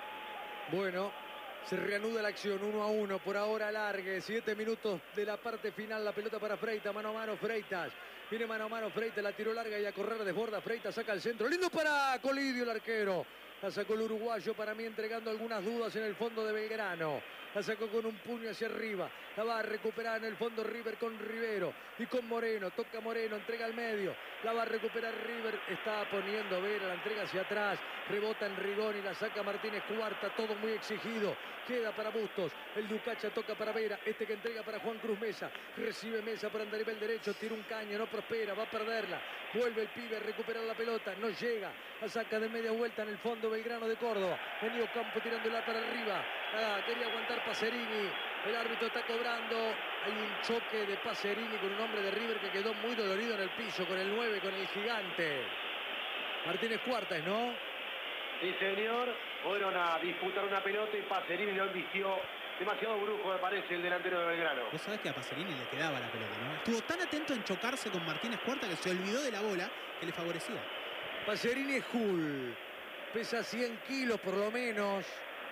bueno, se reanuda la acción, uno a uno, por ahora largue, siete minutos de la parte final, la pelota para Freitas, mano a mano Freitas, viene mano a mano Freitas, la tiró larga y a correr desborda, Freitas saca el centro, lindo para Colidio el arquero. La sacó el uruguayo, para mí entregando algunas dudas en el fondo de Belgrano. La sacó con un puño hacia arriba. La va a recuperar en el fondo River con Rivero y con Moreno. Toca Moreno, entrega al medio. La va a recuperar River. Está poniendo Vera, la entrega hacia atrás. Rebota en Rigoni, la saca Martínez Cuarta. Todo muy exigido. Queda para Bustos. El Ducacha toca para Vera. Este que entrega para Juan Cruz Mesa. Recibe Mesa por andarivel derecho. Tira un caño, no prospera, va a perderla. Vuelve el pibe a recuperar la pelota. No llega. La saca de media vuelta en el fondo Belgrano de Córdoba. Venido Campo tirándola para arriba. Ah, quería aguantar Pacerini. El árbitro está cobrando. Hay un choque de Pacerini con un hombre de River que quedó muy dolorido en el piso. Con el nueve, con el gigante. Martínez Cuartas, ¿no? Sí, señor. Fueron a disputar una pelota y Pacerini lo embistió. Demasiado brujo, me parece, el delantero de Belgrano. Vos sabés que a Pacerini le quedaba la pelota, ¿no? Estuvo tan atento en chocarse con Martínez Cuarta que se olvidó de la bola que le favorecía. Pacerini es Hull. Pesa cien kilos por lo menos.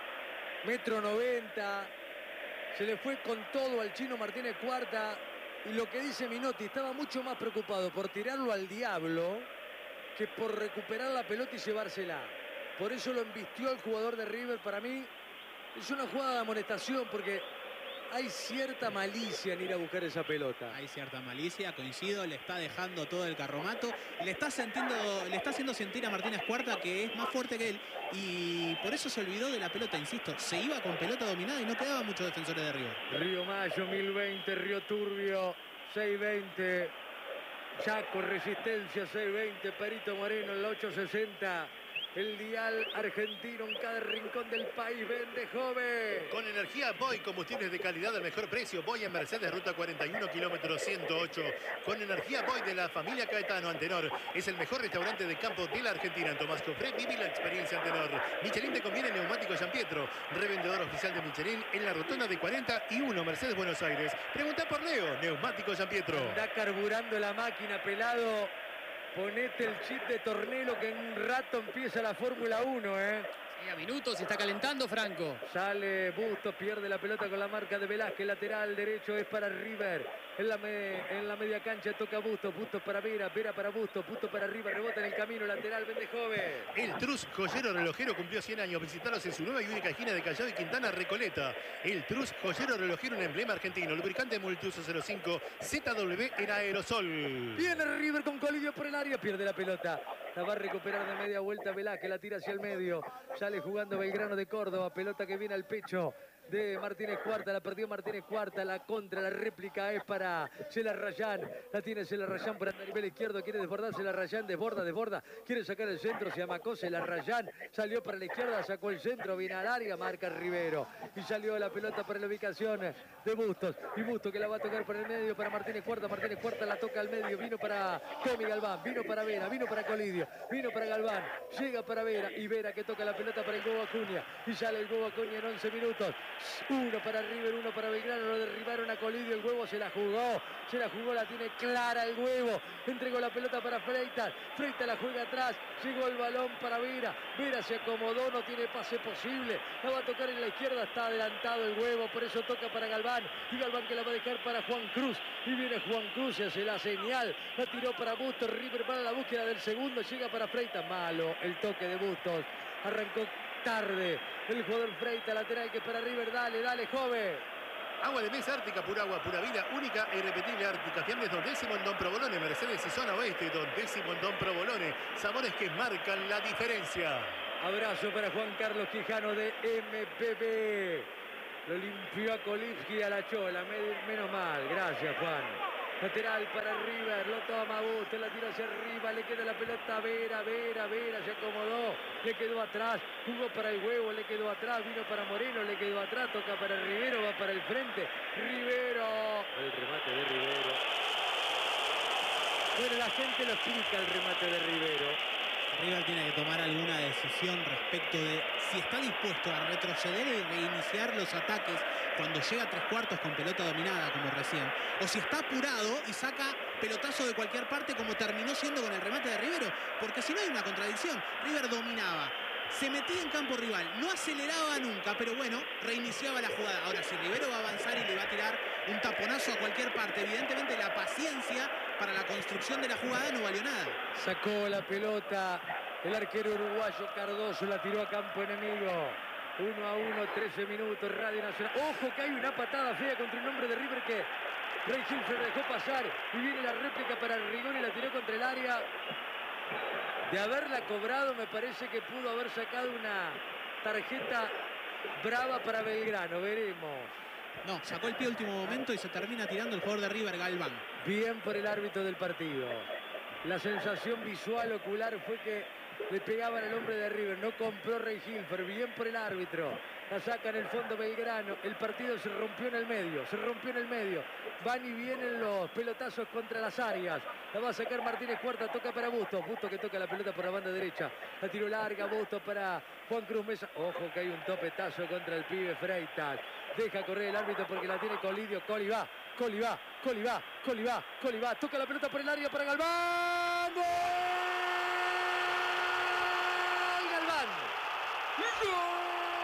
Metro noventa. Se le fue con todo al chino Martínez Cuarta. Y lo que dice Minotti, estaba mucho más preocupado por tirarlo al diablo que por recuperar la pelota y llevársela. Por eso lo embistió el jugador de River. Para mí es una jugada de amonestación porque hay cierta malicia en ir a buscar esa pelota. Hay cierta malicia, coincido, le está dejando todo el carromato. Le está, sintiendo, le está haciendo sentir a Martínez Cuarta que es más fuerte que él. Y por eso se olvidó de la pelota, insisto. Se iba con pelota dominada y no quedaban muchos defensores de River. Río Mayo, mil veinte, Río Turbio, seiscientos veinte. Chaco, Resistencia, seiscientos veinte. Perito Moreno, el ocho sesenta. El dial argentino en cada rincón del país vende joven. Con energía Boy, combustibles de calidad al mejor precio. Boy en Mercedes, ruta cuarenta y uno, kilómetro ciento ocho. Con energía Boy de la familia Caetano, Antenor. Es el mejor restaurante de campo de la Argentina. En Tomás Cofré, vive la experiencia Antenor. Michelin te conviene neumático San Pietro. Revendedor oficial de Michelin en la rotonda de cuarenta y uno, Mercedes, Buenos Aires. Pregunta por Leo, neumático San Pietro. Anda carburando la máquina, pelado. Ponete el chip de Tornelo que en un rato empieza la Fórmula uno, ¿eh? Sí, a minutos, se está calentando Franco. Sale Bustos, pierde la pelota con la marca de Velázquez, lateral derecho es para River. En la, me, en la media cancha toca Bustos, Bustos para Vera, Vera para Bustos, Bustos para arriba, rebota en el camino, lateral, vende joven. El Trus Joyero Relojero cumplió cien años. Visitaros en su nueva y única esquina de Callao y Quintana, Recoleta. El Trus Joyero Relojero, un emblema argentino. Lubricante Multiuso cero cinco, Z W en aerosol. Viene River con Colidio por el área, pierde la pelota. La va a recuperar de media vuelta Velázquez, la tira hacia el medio. Sale jugando Belgrano de Córdoba, pelota que viene al pecho de Martínez Cuarta, la perdió Martínez Cuarta, la contra, la réplica es para Celarrayán, la tiene Celarrayán por el nivel izquierdo, quiere desbordar Celarrayán, desborda, desborda, quiere sacar el centro, se amacó Celarrayán, salió para la izquierda, sacó el centro, viene al área, marca Rivero, y salió la pelota para la ubicación de Bustos, y Bustos que la va a tocar por el medio para Martínez Cuarta, Martínez Cuarta la toca al medio, vino para Comi Galván, vino para Vera, vino para Colidio, vino para Galván, llega para Vera, y Vera que toca la pelota para el Gobo Acuña, y sale el Gobo Acuña en once minutos, Uno para River, uno para Belgrano, lo derribaron a Colidio, el huevo se la jugó, se la jugó, la tiene clara el huevo, entregó la pelota para Freitas, Freitas la juega atrás, llegó el balón para Vera, Vera se acomodó, no tiene pase posible, la va a tocar en la izquierda, está adelantado el huevo, por eso toca para Galván, y Galván que la va a dejar para Juan Cruz, y viene Juan Cruz, se hace la señal, la tiró para Bustos, River para la búsqueda del segundo, llega para Freitas, malo el toque de Bustos, arrancó tarde el jugador Freitas, lateral que es para River, dale, dale, joven. Agua de mesa Ártica, pura agua, pura vida, única e irrepetible Ártica. Fiambres Don Décimo en Don Provolone, Mercedes y Zona Oeste, Don Décimo en Don Provolone. Sabores que marcan la diferencia. Abrazo para Juan Carlos Quijano de M P B. Lo limpió a Kolivski a la chola, menos mal, gracias Juan. Lateral para River, lo toma Bustos, la tira hacia arriba, le queda la pelota a Vera, Vera, Vera, se acomodó, le quedó atrás, jugó para el huevo, le quedó atrás, vino para Moreno, le quedó atrás, toca para Rivero, va para el frente, Rivero, el remate de Rivero. Bueno, la gente lo explica el remate de Rivero. River tiene que tomar alguna decisión respecto de si está dispuesto a retroceder y reiniciar los ataques cuando llega a tres cuartos con pelota dominada, como recién, o si está apurado y saca pelotazo de cualquier parte como terminó siendo con el remate de Rivero, porque si no hay una contradicción. River dominaba, se metía en campo rival, no aceleraba nunca, pero bueno, reiniciaba la jugada. Ahora, si Rivero va a avanzar y le va a tirar un taponazo a cualquier parte, evidentemente la paciencia para la construcción de la jugada no valió nada. Sacó la pelota el arquero uruguayo Cardoso, la tiró a campo enemigo. uno a uno, trece minutos, Radio Nacional. Ojo que hay una patada fea contra un hombre de River que Rey Hilfer dejó pasar y viene la réplica para Rigoni, la tiró contra el área. De haberla cobrado me parece que pudo haber sacado una tarjeta brava para Belgrano, veremos. No, sacó el pie último momento y se termina tirando el jugador de River, Galván. Bien por el árbitro del partido. La sensación visual ocular fue que le pegaban al hombre de River, no compró Rey Hilfer, bien por el árbitro. La saca en el fondo Belgrano, el partido se rompió en el medio, se rompió en el medio. Van y vienen los pelotazos contra las áreas. La va a sacar Martínez Cuarta, toca para Bustos. Bustos que toca la pelota por la banda derecha. La tiró larga, Bustos para Juan Cruz Mesa. Ojo que hay un topetazo contra el pibe Freitas. Deja correr el árbitro porque la tiene Colidio. Coli va, Coli va, Coli va, Coli va, Coli va. Toca la pelota por el área para Galván. ¡Gol! Galván. ¡Gol!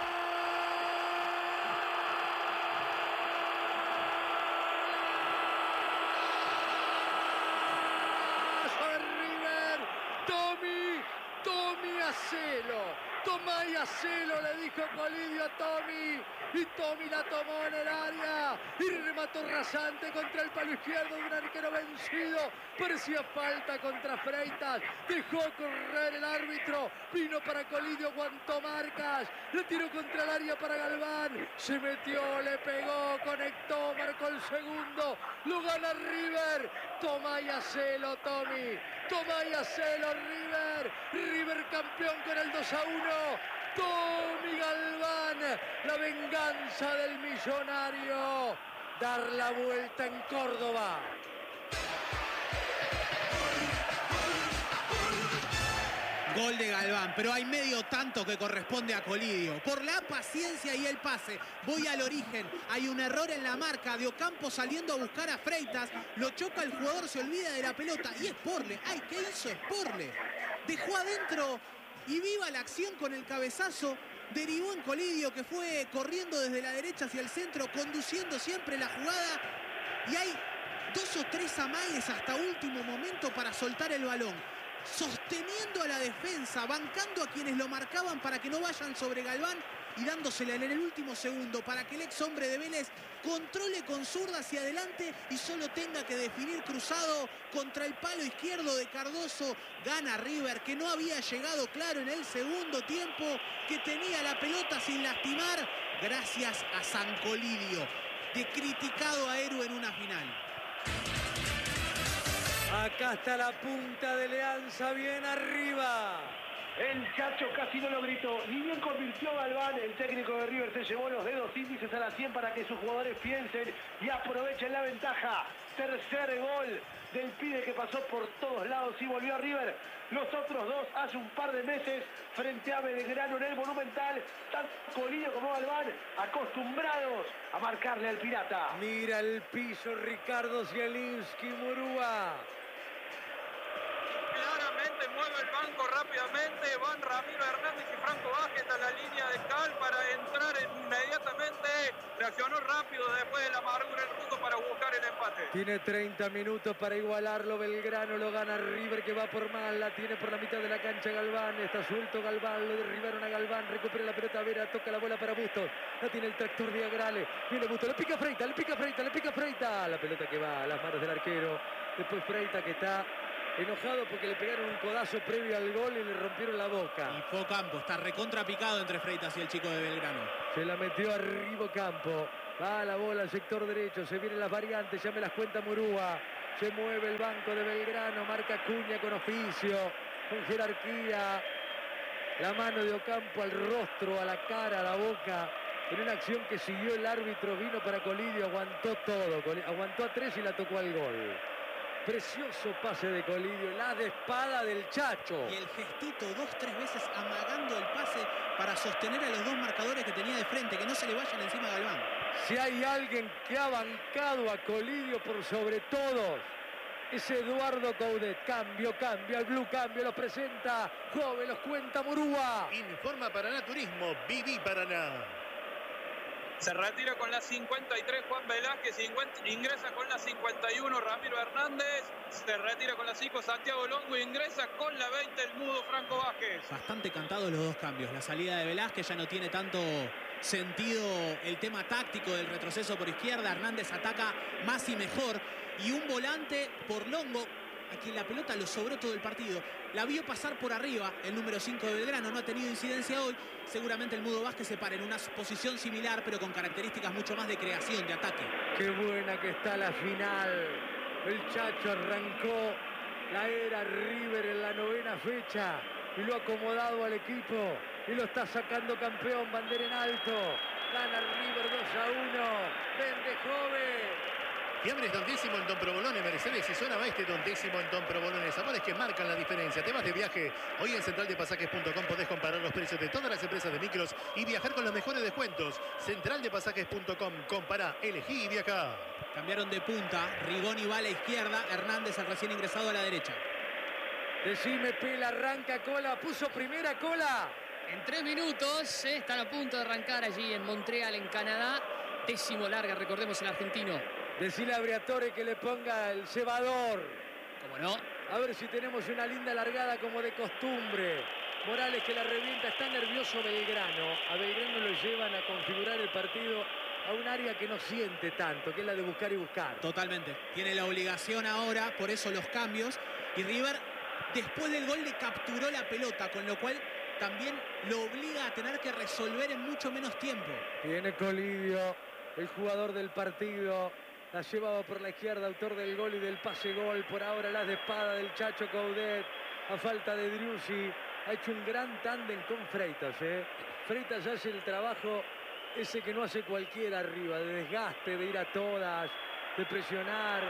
Hacelo, toma y hacelo, le dijo Colidio a Tommy, y Tommy la tomó en el área, y remató rasante contra el palo izquierdo de un arquero vencido, parecía falta contra Freitas, dejó correr el árbitro, vino para Colidio, aguantó marcas, le tiró contra el área para Galván, se metió, le pegó, conectó, marcó el segundo, lo gana River, toma y hacelo Tommy, toma y hacelo River, River campeón con el dos a uno, Tommy Galván, la venganza del millonario, dar la vuelta en Córdoba. Gol de Galván, pero hay medio tanto que corresponde a Colidio. Por la paciencia y el pase, voy al origen. Hay un error en la marca de Ocampo saliendo a buscar a Freitas. Lo choca el jugador, se olvida de la pelota y es Porle. ¡Ay, qué hizo Porle! Dejó adentro y viva la acción con el cabezazo. Derivó en Colidio, que fue corriendo desde la derecha hacia el centro, conduciendo siempre la jugada. Y hay dos o tres amagues hasta último momento para soltar el balón. Sosteniendo a la defensa, bancando a quienes lo marcaban para que no vayan sobre Galván y dándosela en el último segundo para que el ex hombre de Vélez controle con zurda hacia adelante y solo tenga que definir cruzado contra el palo izquierdo de Cardoso. Gana River, que no había llegado claro en el segundo tiempo, que tenía la pelota sin lastimar, gracias a San Colidio, de criticado a héroe en una final. Acá está la punta de Leanza, bien arriba. El Chacho casi no lo gritó. Ni bien convirtió Galván, el técnico de River se llevó los dedos índices a la cien para que sus jugadores piensen y aprovechen la ventaja. Tercer gol del pibe que pasó por todos lados y volvió a River. Los otros dos hace un par de meses frente a Belgrano en el Monumental, tanto Colidio como Galván acostumbrados a marcarle al Pirata. Mira el piso Ricardo Zielinski, Murúa. Claramente mueve el banco rápidamente, van Ramiro Hernández y Franco Vázquez a la línea de cal para entrar inmediatamente. Reaccionó rápido después de la amargura el ruso para buscar el empate. Tiene treinta minutos para igualarlo. Belgrano lo gana River, que va por mal. La tiene por la mitad de la cancha Galván. Está suelto Galván. Lo derribaron a Galván. Recupera la pelota Vera. Toca la bola para Bustos. La tiene el tractor de Agrale. Viene Bustos. Le pica Freita. Le pica Freita. Le pica Freita. La pelota que va a las manos del arquero. Después Freita, que está enojado porque le pegaron un codazo previo al gol y le rompieron la boca. Y fue Ocampo, está recontrapicado entre Freitas y el chico de Belgrano. Se la metió arriba Ocampo. Va la bola al sector derecho, se vienen las variantes, ya me las cuenta Murúa. Se mueve el banco de Belgrano, marca Cuña con oficio, con jerarquía. La mano de Ocampo al rostro, a la cara, a la boca. En una acción que siguió el árbitro, vino para Colidio, aguantó todo. Aguantó a tres y la tocó al gol. Precioso pase de Colidio, la de espada del Chacho. Y el gestito dos, tres veces amagando el pase para sostener a los dos marcadores que tenía de frente, que no se le vayan encima a Galván. Si hay alguien que ha bancado a Colidio por sobre todos, es Eduardo Coudet. Cambio, cambio, al Blue cambio, los presenta Jove, los cuenta Murúa. Informa Paraná Turismo, Viví Paraná. Se retira con la cincuenta y tres Juan Velázquez, ingresa con la cincuenta y uno Ramiro Hernández, se retira con la cinco Santiago Longo, ingresa con la veinte el mudo Franco Vázquez. Bastante cantados los dos cambios. La salida de Velázquez ya no tiene tanto sentido el tema táctico del retroceso por izquierda. Hernández ataca más y mejor. Y un volante por Longo, a quien la pelota lo sobró todo el partido. La vio pasar por arriba el número cinco de Belgrano, no ha tenido incidencia hoy. Seguramente el mudo Vázquez se para en una posición similar, pero con características mucho más de creación, de ataque. Qué buena que está la final. El Chacho arrancó la era River en la novena fecha y lo ha acomodado al equipo y lo está sacando campeón, bandera en alto. Gana River dos a uno. Vende Jove. Fiambres Don Décimo en Don Provolone, Mercedes y Zona Oeste Don Décimo en Don Provolone. Sabores que marcan la diferencia. Te vas de viaje. Hoy en central de pasajes punto com podés comparar los precios de todas las empresas de micros y viajar con los mejores descuentos. central de pasajes punto com. Compará, elegí y viajá. Cambiaron de punta. Rigoni va a la izquierda. Hernández, el recién ingresado, a la derecha. Decime, Pela, arranca Cola. Puso primera Cola. En tres minutos eh, están a punto de arrancar allí en Montreal, en Canadá. Décimo larga, recordemos, el argentino. Decile a Briatore que le ponga el cebador. ¿Cómo no? A ver si tenemos una linda largada como de costumbre. Morales que la revienta. Está nervioso Belgrano. A Belgrano lo llevan a configurar el partido a un área que no siente tanto, que es la de buscar y buscar. Totalmente. Tiene la obligación ahora, por eso los cambios. Y River, después del gol, le capturó la pelota, con lo cual también lo obliga a tener que resolver en mucho menos tiempo. Viene Colidio, el jugador del partido. La llevaba por la izquierda, autor del gol y del pase gol. Por ahora la de espada del Chacho Coudet. A falta de Driussi. Ha hecho un gran tándem con Freitas. ¿eh? Freitas hace el trabajo ese que no hace cualquiera arriba. De desgaste, de ir a todas, de presionar.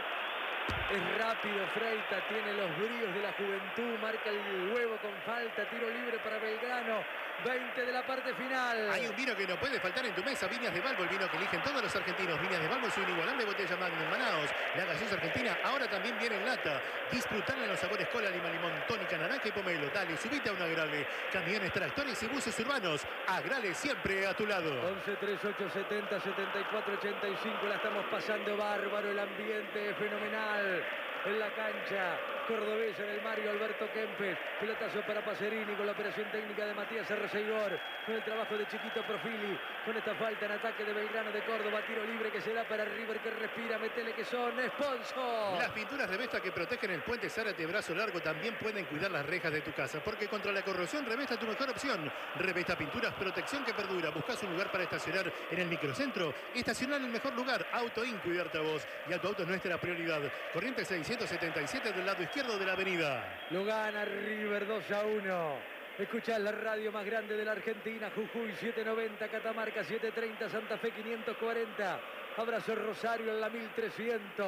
Es rápido Freitas, tiene los bríos de la juventud. Marca el huevo con falta. Tiro libre para Belgrano. veinte de la parte final. Hay un vino que no puede faltar en tu mesa. Viñas de Balbo, el vino que eligen todos los argentinos. Viñas de Balbo es una inigualable botella Magnum en Manaos. La gaseosa argentina ahora también viene en lata. Disfrutarla en los sabores cola, lima, limón, tónica, naranja y pomelo. Dale, subite a un Agrale. Camiones, tractores y buses urbanos. Agrale siempre a tu lado. once, treinta y ocho, setenta, setenta y cuatro, ochenta y cinco. La estamos pasando bárbaro. El ambiente es fenomenal en la cancha cordobesa del Mario Alberto Kempes. Pelotazo para Pacerini con la operación técnica de Matías Arreceigor, con el trabajo de Chiquito Profili, con esta falta en ataque de Belgrano de Córdoba. Tiro libre que se da para River, que respira. Metele que son sponsor. Las pinturas Revesta que protegen el puente Zárate Brazo Largo también pueden cuidar las rejas de tu casa, porque contra la corrosión Revesta es tu mejor opción. Revesta Pinturas, protección que perdura. ¿Buscas un lugar para estacionar en el microcentro? Estacionar en el mejor lugar. Auto In, cuidarte a vos y a tu auto es nuestra prioridad. Corriente seiscientos setenta y siete del lado izquierdo de la avenida. Lo gana River dos a uno. Escuchás la radio más grande de la Argentina. Jujuy setecientos noventa, Catamarca setecientos treinta, Santa Fe quinientos cuarenta. Abrazo Rosario en la mil trescientos.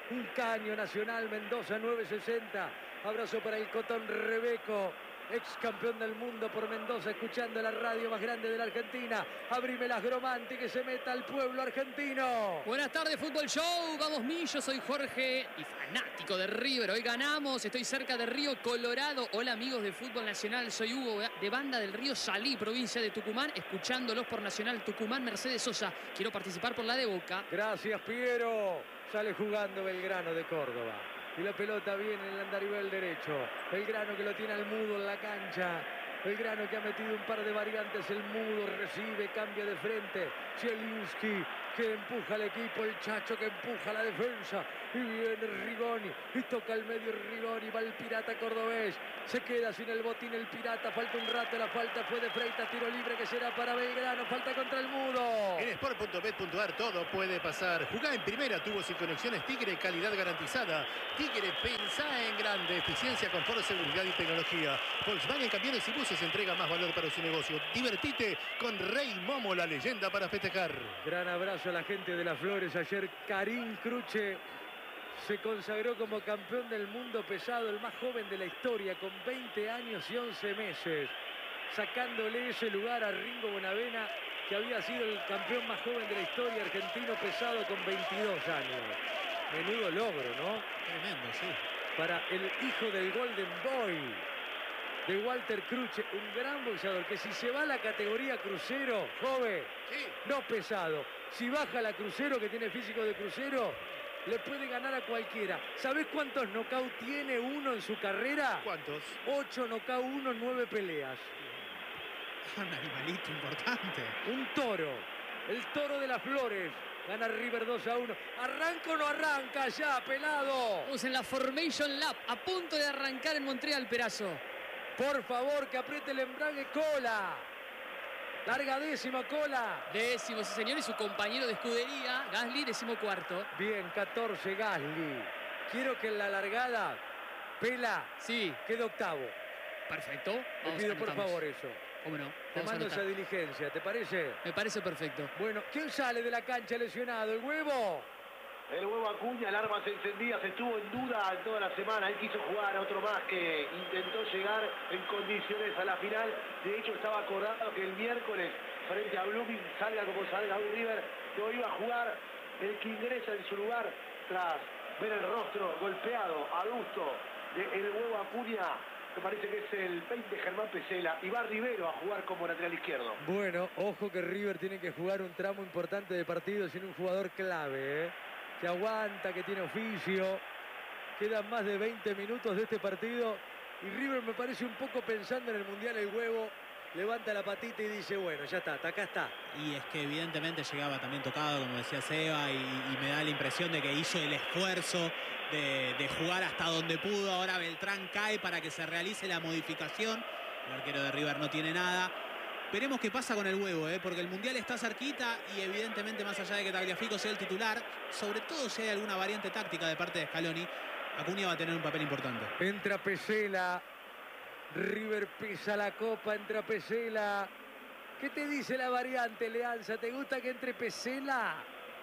Un caño Nacional Mendoza nueve sesenta. Abrazo para el Cotón Rebeco, ex campeón del mundo por Mendoza, escuchando la radio más grande de la Argentina. Abrímelas Gromante, que se meta al pueblo argentino. Buenas tardes, Fútbol Show. Vamos, Millo, soy Jorge y fanático de River. Hoy ganamos, estoy cerca de Río Colorado. Hola, amigos de Fútbol Nacional. Soy Hugo, de Banda del Río Salí, provincia de Tucumán, escuchándolos por Nacional Tucumán. Mercedes Sosa, quiero participar por la de Boca. Gracias, Piero. Sale jugando Belgrano de Córdoba. Y la pelota viene en el andarivel derecho. Belgrano que lo tiene al Mudo en la cancha. Belgrano que ha metido un par de variantes. El Mudo recibe, cambia de frente. Zielinski que empuja al equipo. El Chacho que empuja a la defensa. Y viene Rigoni. Y toca al medio Rigoni. Va el Pirata cordobés. Se queda sin el botín el Pirata. Falta un rato. La falta fue de Freitas. Tiro libre que será para Belgrano. Falta contra el Mudo. En sport punto bet punto ar todo puede pasar. Jugá en primera, tubos y conexiones Tigre, calidad garantizada. Tigre, pensá en grande. Eficiencia, confort, seguridad y tecnología. Volkswagen Camiones y Buses entrega más valor para su negocio. Divertite con Rey Momo, la leyenda para festejar. Gran abrazo a la gente de Las Flores. Ayer Karim Cruche se consagró como campeón del mundo pesado, el más joven de la historia, con veinte años y once meses, sacándole ese lugar a Ringo Bonavena, que había sido el campeón más joven de la historia argentino pesado con veintidós años. Menudo logro, ¿no? Tremendo, sí. Para el hijo del Golden Boy, de Walter Cruche, un gran boxeador, que si se va a la categoría crucero, joven, sí, no pesado, si baja la crucero, que tiene físico de crucero, le puede ganar a cualquiera. ¿Sabés cuántos knockouts tiene uno en su carrera? ¿Cuántos? Ocho knockouts, uno, nueve peleas. Un animalito importante. Un toro. El toro de Las Flores. Gana River dos a uno. ¿Arranca o no arranca ya, pelado? Vamos en la Formation Lap, a punto de arrancar en Montreal, Perazo. Por favor, que apriete el embrague. Cola. Larga décima, Cola. Décimo, sí, señor. Y su compañero de escudería, Gasly, décimo cuarto. Bien, catorce, Gasly. Quiero que en la largada, Pela, sí, quede octavo. Perfecto. Te pido por favor eso. ¿Cómo no? Te mando esa diligencia, ¿te parece? Me parece perfecto. Bueno, ¿quién sale de la cancha lesionado? ¿El Huevo? El Huevo Acuña, alarmas encendidas, estuvo en duda en toda la semana. Él quiso jugar a otro más que intentó llegar en condiciones a la final. De hecho, estaba acordado que el miércoles, frente a Blooming, salga como salga un River, no iba a jugar. El que ingresa en su lugar, tras ver el rostro golpeado, adusto, del Huevo Acuña, me parece que es el veinte Germán Pesela, y va Rivero a jugar como lateral izquierdo. Bueno, ojo que River tiene que jugar un tramo importante de partido sin un jugador clave, ¿eh? Que aguanta, que tiene oficio. Quedan más de veinte minutos de este partido y River me parece un poco pensando en el Mundial. El Huevo levanta la patita y dice, bueno, ya está, acá está. Y es que evidentemente llegaba también tocado, como decía Seba, y, y me da la impresión de que hizo el esfuerzo de, de jugar hasta donde pudo. Ahora Beltrán cae para que se realice la modificación. El arquero de River no tiene nada. Veremos qué pasa con el Huevo, ¿eh? Porque el Mundial está cerquita y evidentemente, más allá de que Tagliafico sea el titular, sobre todo si hay alguna variante táctica de parte de Scaloni, Acuña va a tener un papel importante. Entra Pesela. River pisa la copa, entra Pesela. ¿Qué te dice la variante, Leanza? ¿Te gusta que entre Pesela?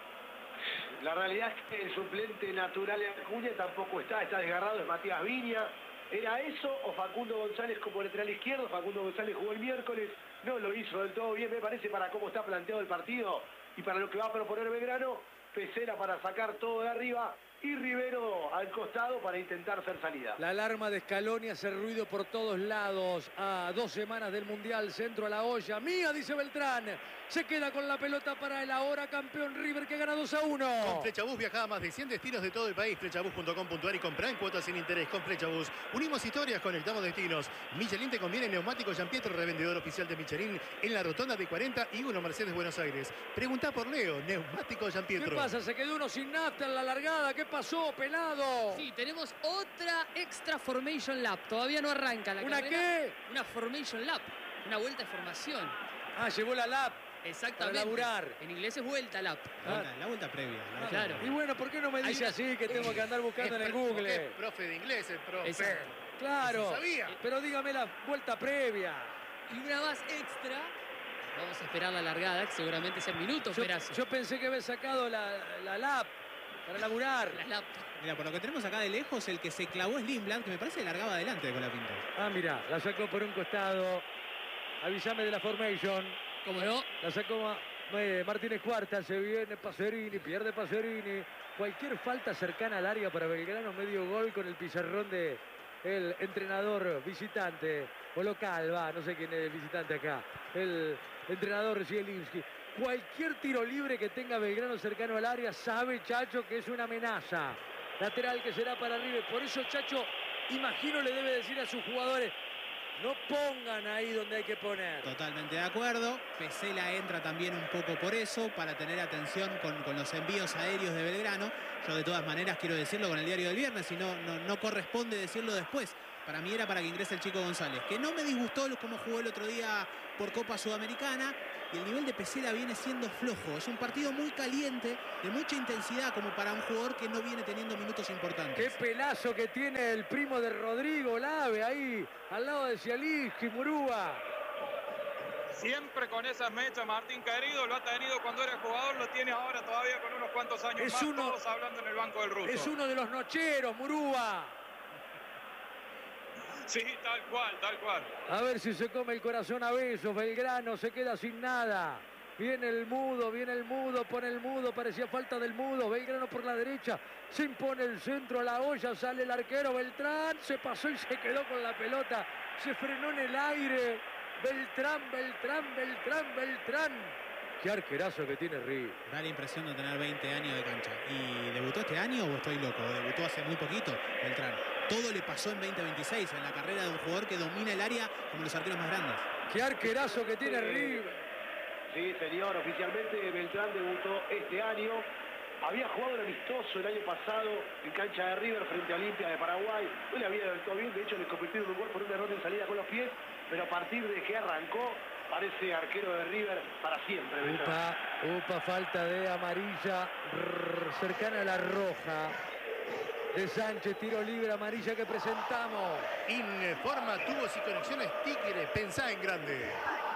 La realidad es que el suplente natural de Acuña tampoco está, está desgarrado, es Matías Viña. ¿Era eso o Facundo González como lateral izquierdo? Facundo González jugó el miércoles, no lo hizo del todo bien, me parece, para cómo está planteado el partido y para lo que va a proponer Belgrano. Pesela para sacar todo de arriba y Rivero al costado para intentar hacer salida. La alarma de Scaloni hace ruido por todos lados. A dos semanas del Mundial, centro a la olla. Mía, dice Beltrán. Se queda con la pelota para el ahora campeón River, que gana dos a uno. Con Flechabús viaja a más de cien destinos de todo el país. Flechabús punto com punto ar y compra en cuotas sin interés. Con Flechabús unimos historias, conectamos destinos. Michelin te conviene neumático Giampietro, revendedor oficial de Michelin en la rotonda de cuarenta y uno Mercedes Buenos Aires. Preguntá por Leo, neumático Giampietro. ¿Qué pasa? Se quedó uno sin nafta en la largada. ¿Qué pasó, pelado? Sí, tenemos otra extra Formation Lap. Todavía no arranca la ¿Una carrera. qué? Una Formation Lap. Una vuelta de formación. Ah, llevó la lap. Exactamente. Para laburar. En inglés es vuelta lap. La vuelta, la vuelta previa. La vuelta Claro. previa. Y bueno, ¿por qué no me dice una- así que tengo que andar buscando en el Es Google? profe de inglés, el profe. Exacto. Claro. Eso sabía. Pero dígame la vuelta previa. Y una más extra. Vamos a esperar la largada, que seguramente sea minutos, Yo, Perazo. yo pensé que había sacado la, la lap. para laburar. Las laptops. Mira, por lo que tenemos acá de lejos, el que se clavó es Lindblad, que me parece que largaba adelante de Colapinto. Ah, mira, la sacó por un costado. Avísame de la formation. ¿Cómo no? La sacó eh, Martínez Cuarta, se viene Pacerini, pierde Pacerini. Cualquier falta cercana al área para Belgrano, medio gol con el pizarrón de el entrenador visitante o local, va, no sé quién es el visitante acá. El entrenador Zielinski. Cualquier tiro libre que tenga Belgrano cercano al área, sabe Chacho que es una amenaza. Lateral que será para River. Por eso Chacho, imagino, le debe decir a sus jugadores, no pongan ahí donde hay que poner. Totalmente de acuerdo. Pesela entra también un poco por eso, para tener atención con, con los envíos aéreos de Belgrano. Yo de todas maneras quiero decirlo con el diario del viernes y no, no, no corresponde decirlo después. Para mí era para que ingrese el Chico González, que no me disgustó cómo jugó el otro día por Copa Sudamericana. Y el nivel de Pesela viene siendo flojo. Es un partido muy caliente, de mucha intensidad, como para un jugador que no viene teniendo minutos importantes. Qué pelazo que tiene el primo de Rodrigo Lave ahí, al lado de Zielinski, Murúa. Siempre con esas mechas, Martín querido, lo ha tenido cuando era jugador, lo tiene ahora todavía con unos cuantos años es más, uno, todos hablando en el banco del ruso. Es uno de los nocheros, Murúa. Sí, tal cual, tal cual. A ver si se come el corazón a besos. Belgrano se queda sin nada. Viene el mudo, viene el mudo, pone el mudo, parecía falta del mudo. Belgrano por la derecha, se impone el centro a la olla, sale el arquero Beltrán, se pasó y se quedó con la pelota. Se frenó en el aire. Beltrán, Beltrán, Beltrán, Beltrán. Qué arquerazo que tiene River. Da la impresión de tener veinte años de cancha. ¿Y debutó este año o estoy loco? Debutó hace muy poquito, Beltrán. Todo le pasó en veinte veintiséis, en la carrera de un jugador que domina el área como los arqueros más grandes. Qué arquerazo que tiene River. Sí, señor. Oficialmente Beltrán debutó este año. Había jugado el amistoso el año pasado en cancha de River frente a Olimpia de Paraguay. No le había debutado bien, de hecho le convirtieron un gol por un error en salida con los pies. Pero a partir de que arrancó, parece arquero de River para siempre. Upa, upa, falta de amarilla rrr, cercana a la roja. De Sánchez, tiro libre, amarilla que presentamos. Informa tubos y conexiones Tigre, pensá en grande.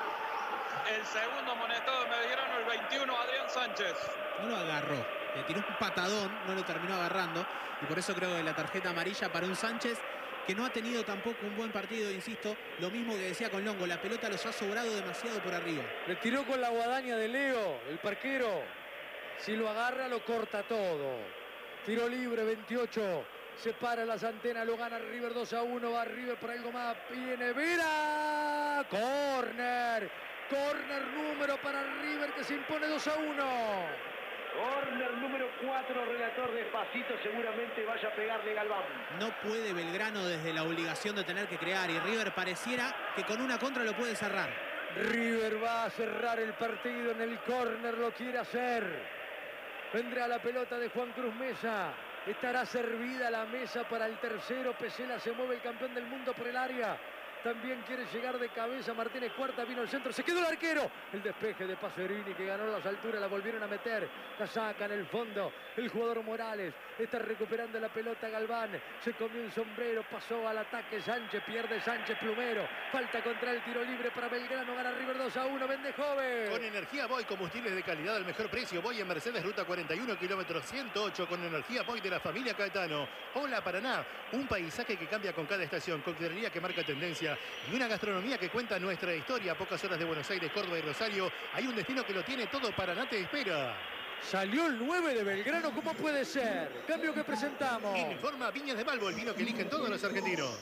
El segundo amonestado de Belgrano, el veintiuno, Adrián Sánchez. No lo agarró, le tiró un patadón, no lo terminó agarrando. Y por eso creo que la tarjeta amarilla para un Sánchez que no ha tenido tampoco un buen partido, insisto. Lo mismo que decía con Longo, la pelota los ha sobrado demasiado por arriba. Le tiró con la guadaña de Leo, el parquero. Si lo agarra, lo corta todo. Tiro libre, veintiocho. Separa las antenas, lo gana River dos a uno. Va River por algo más. Viene Vera. Corner. Corner número para River que se impone dos a uno. Corner número cuatro, relator despacito, seguramente vaya a pegarle Galván. No puede Belgrano desde la obligación de tener que crear y River pareciera que con una contra lo puede cerrar. River va a cerrar el partido en el córner, lo quiere hacer. Vendrá la pelota de Juan Cruz Mesa. Estará servida la mesa para el tercero. Pesela se mueve, el campeón del mundo por el área. También quiere llegar de cabeza Martínez Cuarta, vino el centro, se quedó el arquero. El despeje de Pacerini que ganó las alturas, la volvieron a meter. La saca en el fondo el jugador Morales. Está recuperando la pelota Galván. Se comió un sombrero, pasó al ataque Sánchez, pierde Sánchez Plumero. Falta contra el tiro libre para Belgrano, gana River dos a uno, vende joven. Con energía Boy, combustibles de calidad al mejor precio. Boy en Mercedes, ruta cuarenta y uno, kilómetros ciento ocho, con energía Boy de la familia Caetano. Hola Paraná, un paisaje que cambia con cada estación, coctelería que marca tendencia y una gastronomía que cuenta nuestra historia. A pocas horas de Buenos Aires, Córdoba y Rosario, hay un destino que lo tiene todo. Paraná te espera. Salió el nueve de Belgrano, ¿cómo puede ser? Cambio que presentamos. Informa Viñas de Balbo, el vino que eligen todos los argentinos.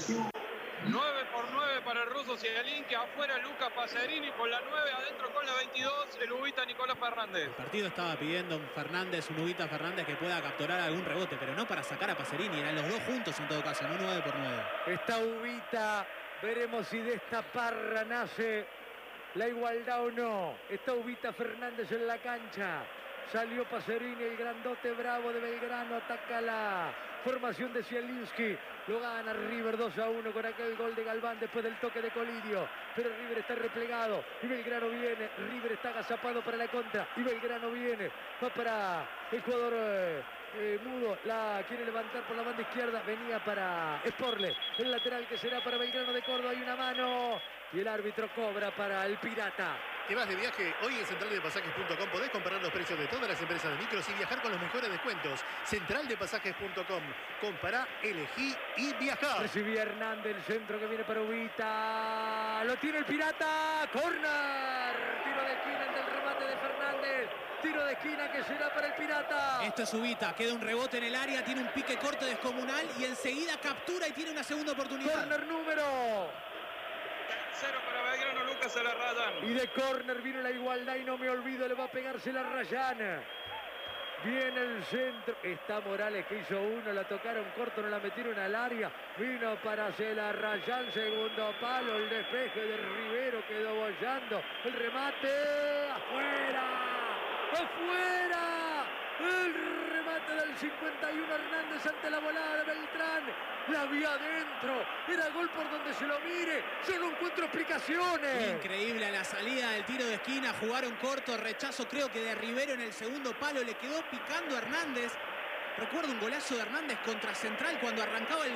nueve por nueve para el ruso Zielinski, afuera Luca Pacerini con la nueve, adentro con la veintidós, el ubita Nicolás Fernández. El partido estaba pidiendo un Fernández, un ubita Fernández que pueda capturar algún rebote, pero no para sacar a Pacerini, eran los dos juntos en todo caso, no nueve por nueve. Está ubita, veremos si de esta parra nace la igualdad o no. Está ubita Fernández en la cancha. Salió Pacerini, el grandote bravo de Belgrano, ataca la formación de Zielinski. Lo gana River dos a uno con aquel gol de Galván después del toque de Colidio. Pero River está replegado y Belgrano viene. River está agazapado para la contra y Belgrano viene. Va para el jugador eh, eh, Mudo. La quiere levantar por la banda izquierda. Venía para Sporle. El lateral que será para Belgrano de Córdoba. Hay una mano y el árbitro cobra para el Pirata. ¿Qué vas de viaje? Hoy en central de pasajes punto com podés comparar los precios de todas las empresas de micros y viajar con los mejores descuentos. central de pasajes punto com. Compará, elegí y viajá. Recibía Hernández, el centro que viene para Ubita. Lo tiene el Pirata. Corner. Tiro de esquina ante el remate de Fernández. Tiro de esquina que será para el Pirata. Esto es Ubita. Queda un rebote en el área. Tiene un pique corto descomunal y enseguida captura y tiene una segunda oportunidad. Corner número. Tercero para Belgrano, Lucas a la Rayán. Y de córner vino la igualdad y no me olvido, le va a pegarse la Rayán. Viene el centro. Está Morales que hizo uno, la tocaron corto, no la metieron al área. Vino para la Rayán, segundo palo, el despeje de Rivero quedó bollando. El remate, afuera, afuera. El remate del cincuenta y uno Hernández ante la volada de Beltrán. La vía adentro. Era gol por donde se lo mire. Yo no encuentro explicaciones. Increíble a la salida del tiro de esquina. Jugaron corto. Rechazo creo que de Rivero en el segundo palo. Le quedó picando a Hernández. Recuerdo un golazo de Hernández contra Central cuando arrancaba el